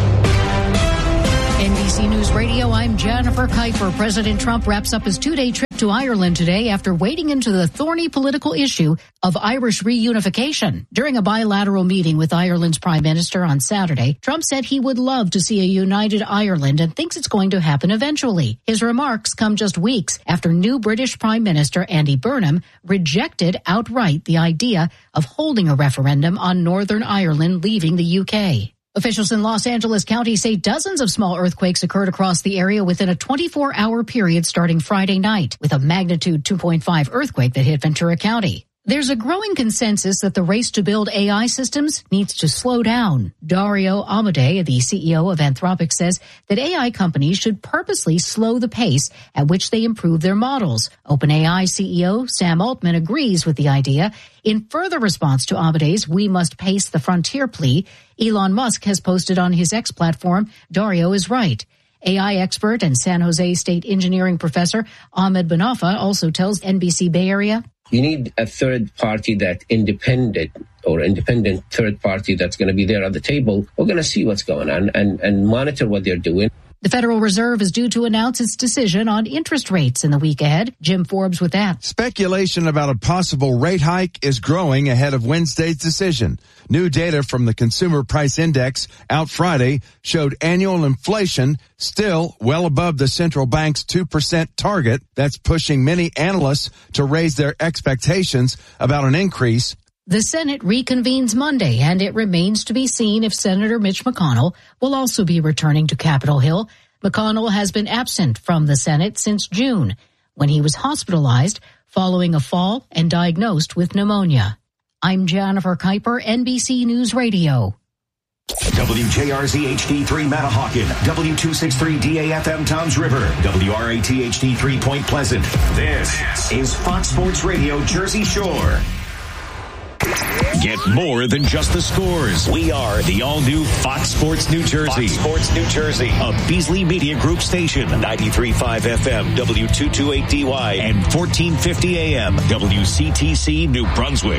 Speaker 21: N B C News Radio, I'm Jennifer Kuiper. President Trump wraps up his two-day trip to Ireland today after wading into the thorny political issue of Irish reunification. During a bilateral meeting with Ireland's Prime Minister on Saturday, Trump said he would love to see a united Ireland and thinks it's going to happen eventually. His remarks come just weeks after new British Prime Minister Andy Burnham rejected outright the idea of holding a referendum on Northern Ireland leaving the U K. Officials in Los Angeles County say dozens of small earthquakes occurred across the area within a twenty-four hour period starting Friday night, with a magnitude two point five earthquake that hit Ventura County. There's a growing consensus that the race to build A I systems needs to slow down. Dario Amodei, the C E O of Anthropic, says that A I companies should purposely slow the pace at which they improve their models. OpenAI C E O Sam Altman agrees with the idea. In further response to Amodei's "we must pace the frontier" plea, Elon Musk has posted on his X platform, "Dario is right." A I expert and San Jose State engineering professor Ahmed Banafa also tells N B C Bay Area,
Speaker 23: you need a third party that independent or independent third party that's going to be there at the table. We're going to see what's going on and, and monitor what they're doing.
Speaker 21: The Federal Reserve is due to announce its decision on interest rates in the week ahead. Jim Forbes with that.
Speaker 26: Speculation about a possible rate hike is growing ahead of Wednesday's decision. New data from the Consumer Price Index out Friday showed annual inflation still well above the central bank's two percent target. That's pushing many analysts to raise their expectations about an increase.
Speaker 21: The Senate reconvenes Monday, and it remains to be seen if Senator Mitch McConnell will also be returning to Capitol Hill. McConnell has been absent from the Senate since June, when he was hospitalized following a fall and diagnosed with pneumonia. I'm Jennifer Kuiper, N B C News Radio.
Speaker 4: W J R Z H D three Manahawkin, W two sixty-three D A F M Toms River, W R A T H D three Point Pleasant. This is Fox Sports Radio Jersey Shore. Get more than just the scores. We are the all-new Fox Sports New Jersey. Fox Sports New Jersey, a Beasley Media Group station, ninety-three point five F M, W two twenty-eight D Y, and fourteen fifty A M, W C T C New Brunswick.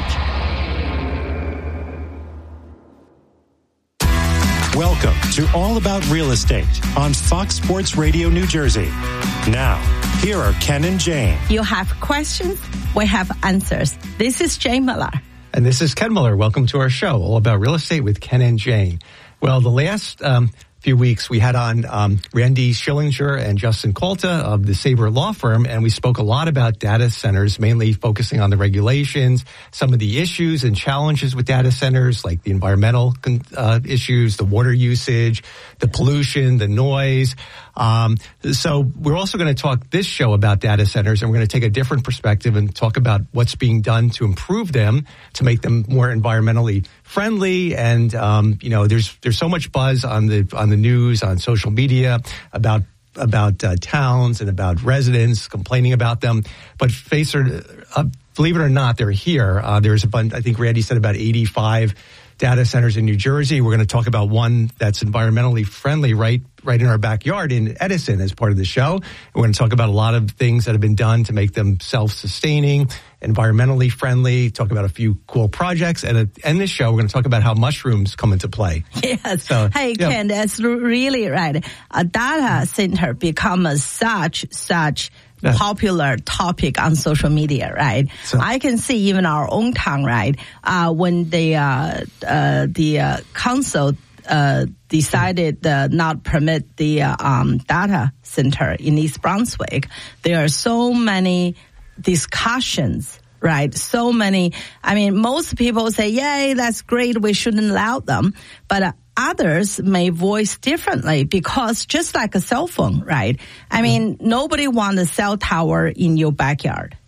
Speaker 27: Welcome to All About Real Estate on Fox Sports Radio New Jersey. Now, here are Ken and Jane.
Speaker 28: You have questions, we have answers. This is Jane Miller.
Speaker 29: And this is Ken Miller. Welcome to our show, All About Real Estate with Ken and Jane. Well, the last um, few weeks we had on um, Randy Schillinger and Justin Colta of the Sabre Law Firm, and we spoke a lot about data centers, mainly focusing on the regulations, some of the issues and challenges with data centers, like the environmental uh, issues, the water usage, the pollution, the noise. Um, so we're also going to talk this show about data centers, and we're going to take a different perspective and talk about what's being done to improve them, to make them more environmentally friendly. And, um, you know, there's, there's so much buzz on the, on the news, on social media about, about, uh, towns and about residents complaining about them. But face or, uh, believe it or not, they're here. Uh, there's a bunch, I think Randy said about eighty-five data centers in New Jersey. We're going to talk about one that's environmentally friendly right right in our backyard in Edison as part of the show. And we're going to talk about a lot of things that have been done to make them self-sustaining, environmentally friendly, talk about a few cool projects. And at the end of the show, we're going to talk about how mushrooms come into play.
Speaker 28: Yes.
Speaker 29: So,
Speaker 28: hey,
Speaker 29: yeah.
Speaker 28: Ken, that's really right. A data center becomes such, such
Speaker 29: Yeah.
Speaker 28: popular topic on social media, right?
Speaker 29: So-
Speaker 28: I can see even our own town, right? Uh, when the uh, uh, the uh, council uh, decided uh, not permit the uh, um, data center in East Brunswick, there are so many discussions. Right. So many. I mean, most people say, yay, that's great. We shouldn't allow them. But uh, others may voice differently because just like a cell phone, right? I mean, nobody wants a cell tower in your backyard.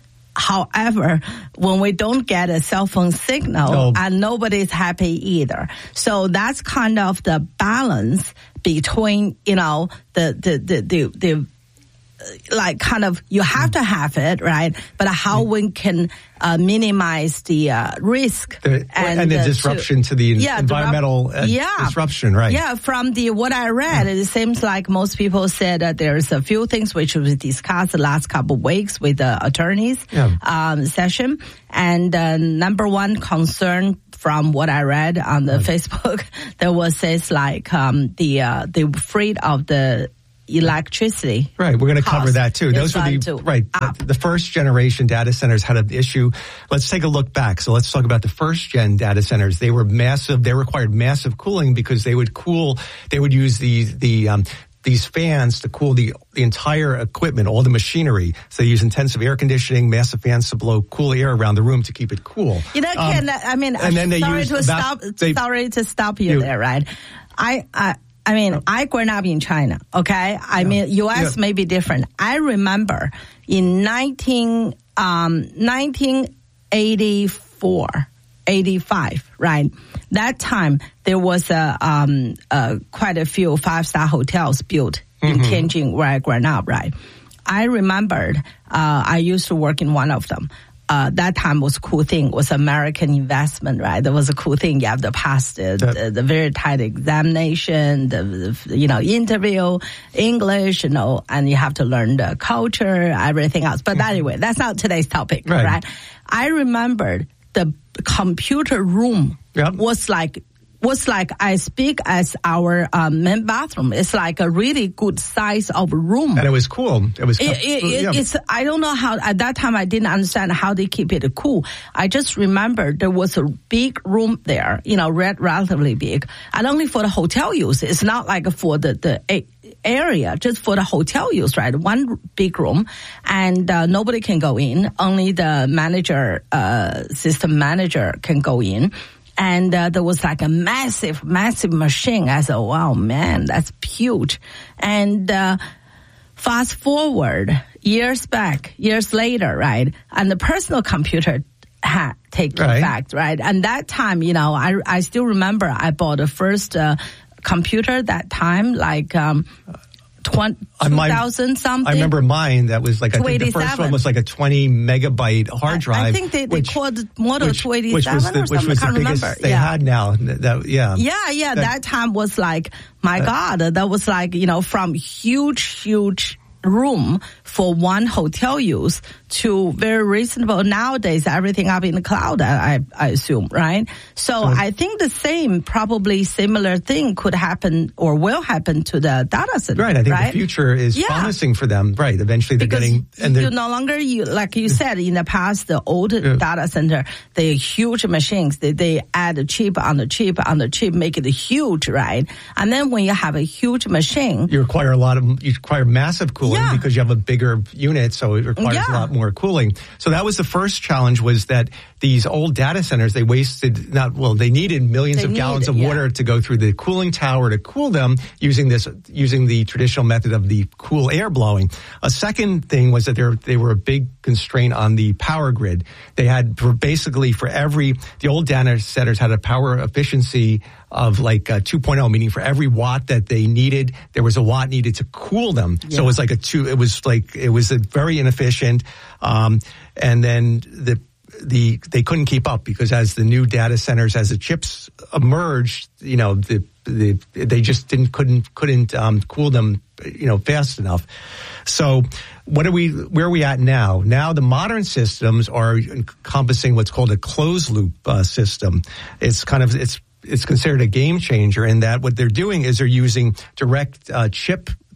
Speaker 28: However, when we don't get a cell phone signal,
Speaker 29: No.
Speaker 28: and nobody's happy either. So that's kind of the balance between, you know, the, the, the, the, the like kind of you have to have it, right? But how we can uh, minimize the uh, risk
Speaker 29: The, and, and the, the disruption to, to the
Speaker 28: yeah,
Speaker 29: environmental
Speaker 28: the,
Speaker 29: uh,
Speaker 28: yeah.
Speaker 29: disruption, right?
Speaker 28: Yeah, from the what I read, yeah. it seems like most people said that there's a few things which we discussed the last couple of weeks with the attorneys
Speaker 29: yeah.
Speaker 28: um, session. And uh, number one concern from what I read on the right. Facebook, there was says like um, the uh, the freight of the electricity.
Speaker 29: Right, we're going to cover that too. Those were the right the, the first generation data centers had an issue. Let's take a look back. So let's talk about the first gen data centers. They were massive. They required massive cooling because they would cool. They would use the the um, these fans to cool the the entire equipment, all the machinery. So they use intensive air conditioning, massive fans to blow cool air around the room to keep it cool.
Speaker 28: You know, um, Ken, I mean,
Speaker 29: and then they
Speaker 28: sorry to
Speaker 29: about,
Speaker 28: stop.
Speaker 29: They,
Speaker 28: sorry to stop you, you there, right? I. I I mean, I grew up in China, okay? I yeah. mean, U S yeah. may be different. I remember in nineteen, um, nineteen eighty-four, eighty-five, right? That time, there was a, um, uh, quite a few five-star hotels built in mm-hmm. Tianjin where I grew up, right? I remembered, uh, I used to work in one of them. Uh, that time was a cool thing, was American investment, right? That was a cool thing. You have to pass the, the, the very tight examination, the, the, you know, interview, English, you know, and you have to learn the culture, everything else. But anyway, that's not today's topic, right? right? I remembered the computer room yep. was like, was like as big as our um, main bathroom. It's like a really good size of room.
Speaker 29: And it was cool. It was.
Speaker 28: It, it, it, yeah. It's. I don't know how. At that time, I didn't understand how they keep it cool. I just remember there was a big room there. You know, red, relatively big, and only for the hotel use. It's not like for the the area, just for the hotel use, right? One big room, and uh, nobody can go in. Only the manager, uh, system manager, can go in. And uh, there was like a massive, massive machine. I said, wow, man, that's huge. And uh, fast forward years back, years later, right? And the personal computer had taken right. effect, right? And that time, you know, I, I still remember I bought the first uh, computer that time, like... Um, two thousand something.
Speaker 29: I remember mine that was like, I think the first one was like a twenty megabyte hard drive. I,
Speaker 28: I think they,
Speaker 29: which,
Speaker 28: they called it Model
Speaker 29: which,
Speaker 28: two eighty-seven
Speaker 29: which was the,
Speaker 28: or something.
Speaker 29: Which was
Speaker 28: I can't
Speaker 29: the biggest
Speaker 28: remember.
Speaker 29: they
Speaker 28: yeah.
Speaker 29: had now. That, yeah.
Speaker 28: Yeah, yeah. That, that time was like, my uh, God, that was like, you know, from huge, huge room for one hotel use to very reasonable. Nowadays, everything up in the cloud, I, I assume, right? So, so I think the same, probably similar thing could happen or will happen to the data center.
Speaker 29: Right. I think
Speaker 28: right?
Speaker 29: the future is yeah. promising for them. Right. Eventually they're
Speaker 28: because
Speaker 29: getting...
Speaker 28: and you no longer, you like you said, in the past, the old yeah. data center, they huge machines. They, they add a chip on the chip on the chip, make it huge, right? And then when you have a huge machine...
Speaker 29: You require a lot of, you require massive cooling yeah. because you have a bigger unit, so it requires yeah. a lot more cooling. So that was the first challenge, was that these old data centers, they wasted not, well, they needed millions
Speaker 28: they
Speaker 29: of
Speaker 28: need,
Speaker 29: gallons of
Speaker 28: yeah.
Speaker 29: water to go through the cooling tower to cool them using this, using the traditional method of the cool air blowing. A second thing was that they they were a big constraint on the power grid. They had basically for every, the old data centers had a power efficiency of like uh, two point oh, meaning for every watt that they needed, there was a watt needed to cool them. Yeah. So it was like a two, it was like, it was a very inefficient. Um, and then the, the, they couldn't keep up because as the new data centers, as the chips emerged, you know, the, the, they just didn't, couldn't, couldn't, um, cool them, you know, fast enough. So what are we, where are we at now? Now the modern systems are encompassing what's called a closed loop uh, system. It's kind of, it's, it's considered a game changer in that what they're doing is they're using direct uh, chip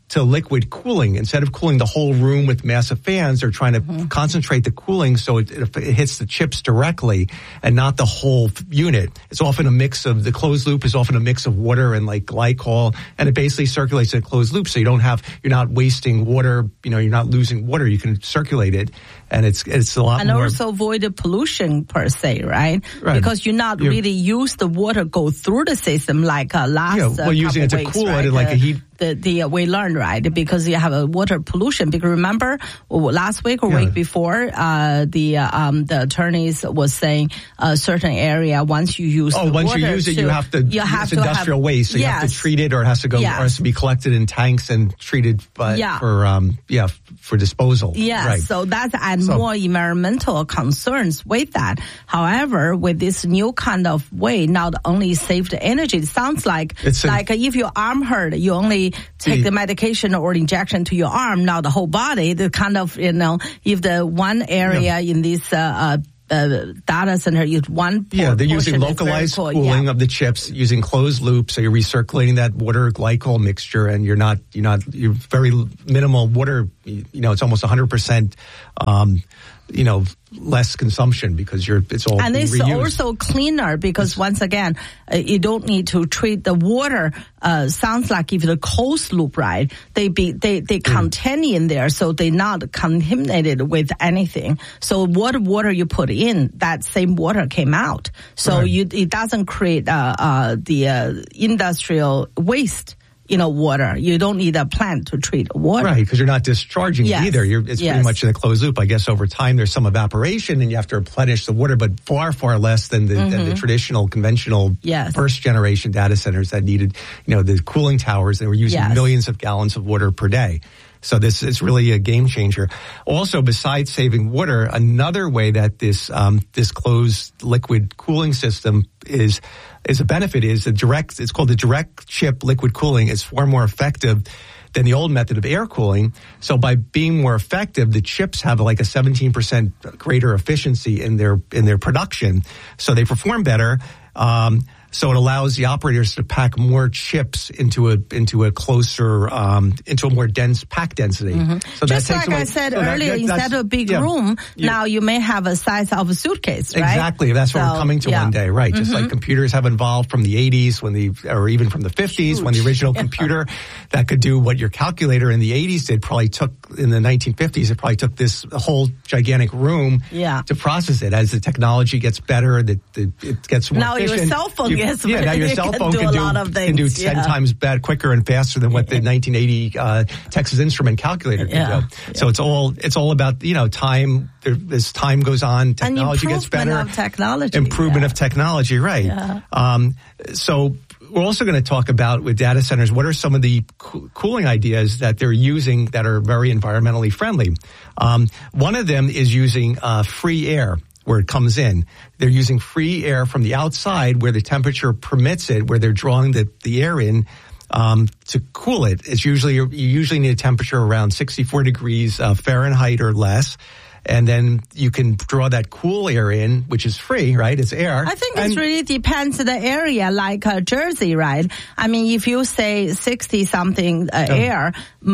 Speaker 29: to liquid cooling. Instead of cooling the whole room with massive fans, they're trying to mm-hmm. concentrate the cooling so it, it, it hits the chips directly and not the whole unit. It's often a mix of, the closed loop is often a mix of water and like glycol, and it basically circulates in a closed loop, so you don't have, you're not wasting water, you know, you're not losing water, you can circulate it, and it's it's a lot
Speaker 28: and
Speaker 29: more.
Speaker 28: And also avoid the pollution per se, right?
Speaker 29: Right.
Speaker 28: Because you're not you're, really use the water go through the system like uh, last
Speaker 29: yeah, well,
Speaker 28: uh,
Speaker 29: using it to
Speaker 28: weeks,
Speaker 29: cool
Speaker 28: right?
Speaker 29: it like
Speaker 28: the,
Speaker 29: a heat.
Speaker 28: The, the uh, we learned, right, because you have a water pollution. Because remember, last week or yeah. week before, uh, the uh, um, the attorneys was saying a certain area once you use
Speaker 29: oh
Speaker 28: the
Speaker 29: once
Speaker 28: water
Speaker 29: you use it,
Speaker 28: to,
Speaker 29: you have to
Speaker 28: you have
Speaker 29: it's
Speaker 28: to
Speaker 29: industrial
Speaker 28: have,
Speaker 29: waste, so
Speaker 28: yes.
Speaker 29: you have to treat it, or it has to go,
Speaker 28: yes.
Speaker 29: or it has to be collected in tanks and treated by,
Speaker 28: yeah.
Speaker 29: for um yeah for disposal.
Speaker 28: Yeah,
Speaker 29: right.
Speaker 28: so that's and
Speaker 29: so,
Speaker 28: more environmental concerns with that. However, with this new kind of way, not only save the energy, it sounds like
Speaker 29: it's
Speaker 28: like
Speaker 29: a,
Speaker 28: if your arm hurt, you only take the, the medication or injection to your arm, not the whole body. The kind of, you know, if the one area yeah. in this uh, uh Uh, data center use one
Speaker 29: yeah they're using localized
Speaker 28: cool.
Speaker 29: cooling
Speaker 28: yeah.
Speaker 29: of the chips using closed loop, so you're recirculating that water glycol mixture, and you're not you're not you're very minimal water, you know, it's almost one hundred percent um you know less consumption because you're it's all
Speaker 28: and it's
Speaker 29: reused.
Speaker 28: Also cleaner because it's, once again uh, you don't need to treat the water. Uh, sounds like if the closed loop, right, they be they they mm. contain in there, so they're not contaminated with anything. So what water you put in, that same water came out. So right. you it doesn't create uh, uh, the uh, industrial waste. You know, water. You don't need a plant to treat water.
Speaker 29: Right, because you're not discharging
Speaker 28: yes.
Speaker 29: it either. You're, it's
Speaker 28: yes.
Speaker 29: pretty much in a closed loop. I guess over time there's some evaporation and you have to replenish the water, but far, far less than the, mm-hmm. than the traditional, conventional
Speaker 28: yes.
Speaker 29: first generation data centers that needed, you know, the cooling towers. They were using
Speaker 28: yes.
Speaker 29: millions of gallons of water per day. So this is really a game changer. Also, besides saving water, another way that this um, this closed liquid cooling system is is a benefit is the direct. It's called the direct chip liquid cooling. It's far more effective than the old method of air cooling. So by being more effective, the chips have like a seventeen percent greater efficiency in their in their production. So they perform better. Um, So it allows the operators to pack more chips into a into a closer um, into a more dense pack density.
Speaker 28: Mm-hmm.
Speaker 29: So
Speaker 28: just
Speaker 29: that
Speaker 28: like
Speaker 29: away,
Speaker 28: I said
Speaker 29: so
Speaker 28: earlier,
Speaker 29: that, that,
Speaker 28: instead of a big
Speaker 29: yeah,
Speaker 28: room,
Speaker 29: yeah.
Speaker 28: now you may have a size of a suitcase, right?
Speaker 29: Exactly. That's
Speaker 28: so,
Speaker 29: what we're coming to
Speaker 28: yeah.
Speaker 29: one day, right? Just
Speaker 28: mm-hmm.
Speaker 29: like computers have evolved from the eighties, when the or even from the fifties, when the original
Speaker 28: yeah.
Speaker 29: computer that could do what your calculator in the eighties did probably took in the nineteen fifties. It probably took this whole gigantic room
Speaker 28: yeah.
Speaker 29: to process it. As the technology gets better, the, the, it gets more
Speaker 28: now
Speaker 29: efficient.
Speaker 28: Your cell phone
Speaker 29: you,
Speaker 28: gets
Speaker 29: yeah, now your cell phone
Speaker 28: can do,
Speaker 29: can do,
Speaker 28: a lot of things.
Speaker 29: can do ten
Speaker 28: yeah.
Speaker 29: times better, quicker and faster than what the nineteen eighty uh, Texas Instrument calculator could
Speaker 28: yeah.
Speaker 29: do. So it's all it's all about, you know, time. There, as time goes on, technology gets better.
Speaker 28: Of technology.
Speaker 29: Improvement
Speaker 28: yeah.
Speaker 29: of technology, right?
Speaker 28: Yeah.
Speaker 29: Um, so we're also going to talk about with data centers, what are some of the co- cooling ideas that they're using that are very environmentally friendly? Um, one of them is using uh, free air where it comes in. They're using free air from the outside where the temperature permits it, where they're drawing the, the air in um, to cool it. It's usually, you usually need a temperature around sixty-four degrees uh, Fahrenheit or less. And then you can draw that cool air in, which is free, right? It's air.
Speaker 28: I think
Speaker 29: and,
Speaker 28: it really depends on the area, like uh, Jersey, right? I mean, if you say sixty-something uh, oh. air,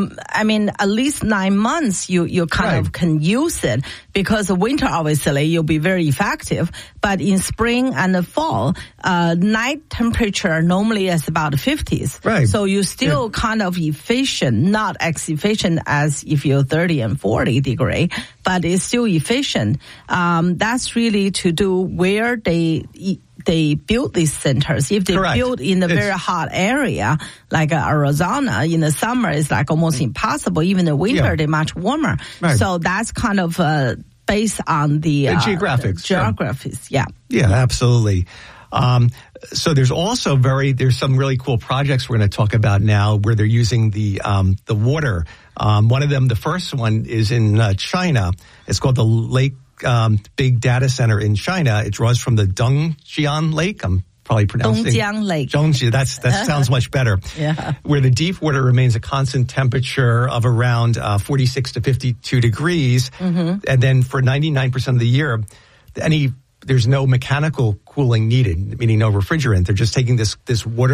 Speaker 28: I mean, at least nine months you, you kind
Speaker 29: right.
Speaker 28: of can use it, because the winter, obviously, you'll be very effective. But in spring and the fall, uh, night temperature normally is about fifties.
Speaker 29: Right.
Speaker 28: So you're still yeah. kind of efficient, not as efficient as if you're thirty and forty degree, but it's still efficient. Um, that's really to do where they they build these centers. If they
Speaker 29: Correct.
Speaker 28: build in a
Speaker 29: it's,
Speaker 28: very hot area, like uh, Arizona, in the summer, it's like almost impossible. Even in the winter,
Speaker 29: yeah.
Speaker 28: they're much warmer.
Speaker 29: Right.
Speaker 28: So that's kind of uh, based on the, uh,
Speaker 29: the geographics.
Speaker 28: The geographies, yeah.
Speaker 29: Yeah, absolutely. Um, so there's also very, there's some really cool projects we're going to talk about now where they're using the, um, the water. Um, one of them, the first one is in uh, China. It's called the Lake, um, Big Data Center in China. It draws from the Dongjian Lake. I'm probably pronouncing
Speaker 28: Dongjiang Lake.
Speaker 29: Dongjiang, that's, that sounds much better.
Speaker 28: Yeah.
Speaker 29: Where the deep water remains a constant temperature of around, uh, forty-six to fifty-two degrees.
Speaker 28: Mm-hmm.
Speaker 29: And then for ninety-nine percent of the year, any, there's no mechanical cooling needed, meaning no refrigerant. They're just taking this, this water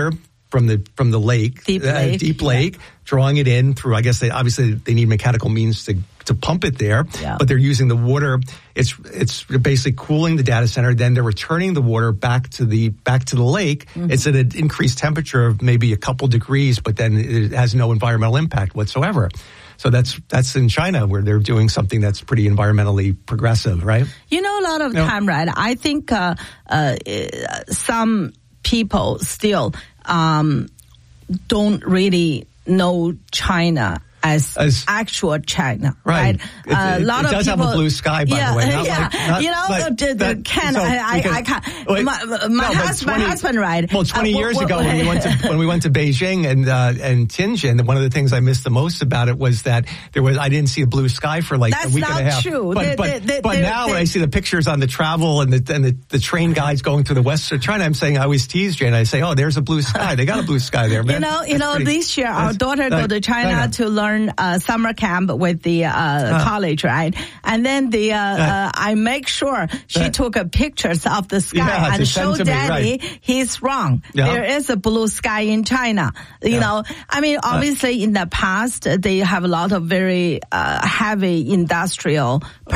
Speaker 29: from the from the lake,
Speaker 28: deep
Speaker 29: uh,
Speaker 28: lake,
Speaker 29: deep lake
Speaker 28: yeah.
Speaker 29: drawing it in through. I guess they obviously they need mechanical means to to pump it there,
Speaker 28: yeah.
Speaker 29: but they're using the water. It's it's basically cooling the data center. Then they're returning the water back to the back to the lake. Mm-hmm. It's at an increased temperature of maybe a couple degrees, but then it has no environmental impact whatsoever. So that's that's in China where they're doing something that's pretty environmentally progressive, right?
Speaker 28: You know, a lot of
Speaker 29: no.
Speaker 28: time, right? I think uh, uh, some people still um, don't really know China as, as actual China, right?
Speaker 29: right? It,
Speaker 28: uh,
Speaker 29: it,
Speaker 28: a lot
Speaker 29: it
Speaker 28: of
Speaker 29: does
Speaker 28: people,
Speaker 29: have a blue sky, by
Speaker 28: yeah,
Speaker 29: the way. Not
Speaker 28: yeah,
Speaker 29: like, not,
Speaker 28: you know,
Speaker 29: but,
Speaker 28: the, the
Speaker 29: that,
Speaker 28: Ken,
Speaker 29: so
Speaker 28: I, I,
Speaker 29: because,
Speaker 28: I can't.
Speaker 29: Wait,
Speaker 28: my my
Speaker 29: no,
Speaker 28: husband,
Speaker 29: twenty,
Speaker 28: my husband, right?
Speaker 29: Well, twenty
Speaker 28: uh,
Speaker 29: years
Speaker 28: well,
Speaker 29: ago
Speaker 28: well,
Speaker 29: when we went to when we went to Beijing and uh, and Tianjin, one of the things I missed the most about it was that there was I didn't see a blue sky for like
Speaker 28: That's
Speaker 29: a week
Speaker 28: not
Speaker 29: and a half.
Speaker 28: true.
Speaker 29: But
Speaker 28: they,
Speaker 29: but,
Speaker 28: they, they,
Speaker 29: but
Speaker 28: they,
Speaker 29: now
Speaker 28: they,
Speaker 29: when I see the pictures on the travel and the and the, the train guides going through the western China, I'm saying I always tease Jane. I say, oh, there's a blue sky. They got a blue sky there, man.
Speaker 28: You know, you That's know,
Speaker 29: pretty,
Speaker 28: this year our daughter go to China,
Speaker 29: China.
Speaker 28: to learn uh, summer camp with the uh, uh, college, right? And then the uh, uh, I make sure she uh, took a pictures of the sky
Speaker 29: yeah,
Speaker 28: and show
Speaker 29: me,
Speaker 28: Daddy
Speaker 29: right.
Speaker 28: he's wrong.
Speaker 29: Yeah.
Speaker 28: There is a blue sky in China. You
Speaker 29: yeah.
Speaker 28: know, I mean, obviously uh, in the past they have a lot of very uh, heavy industrial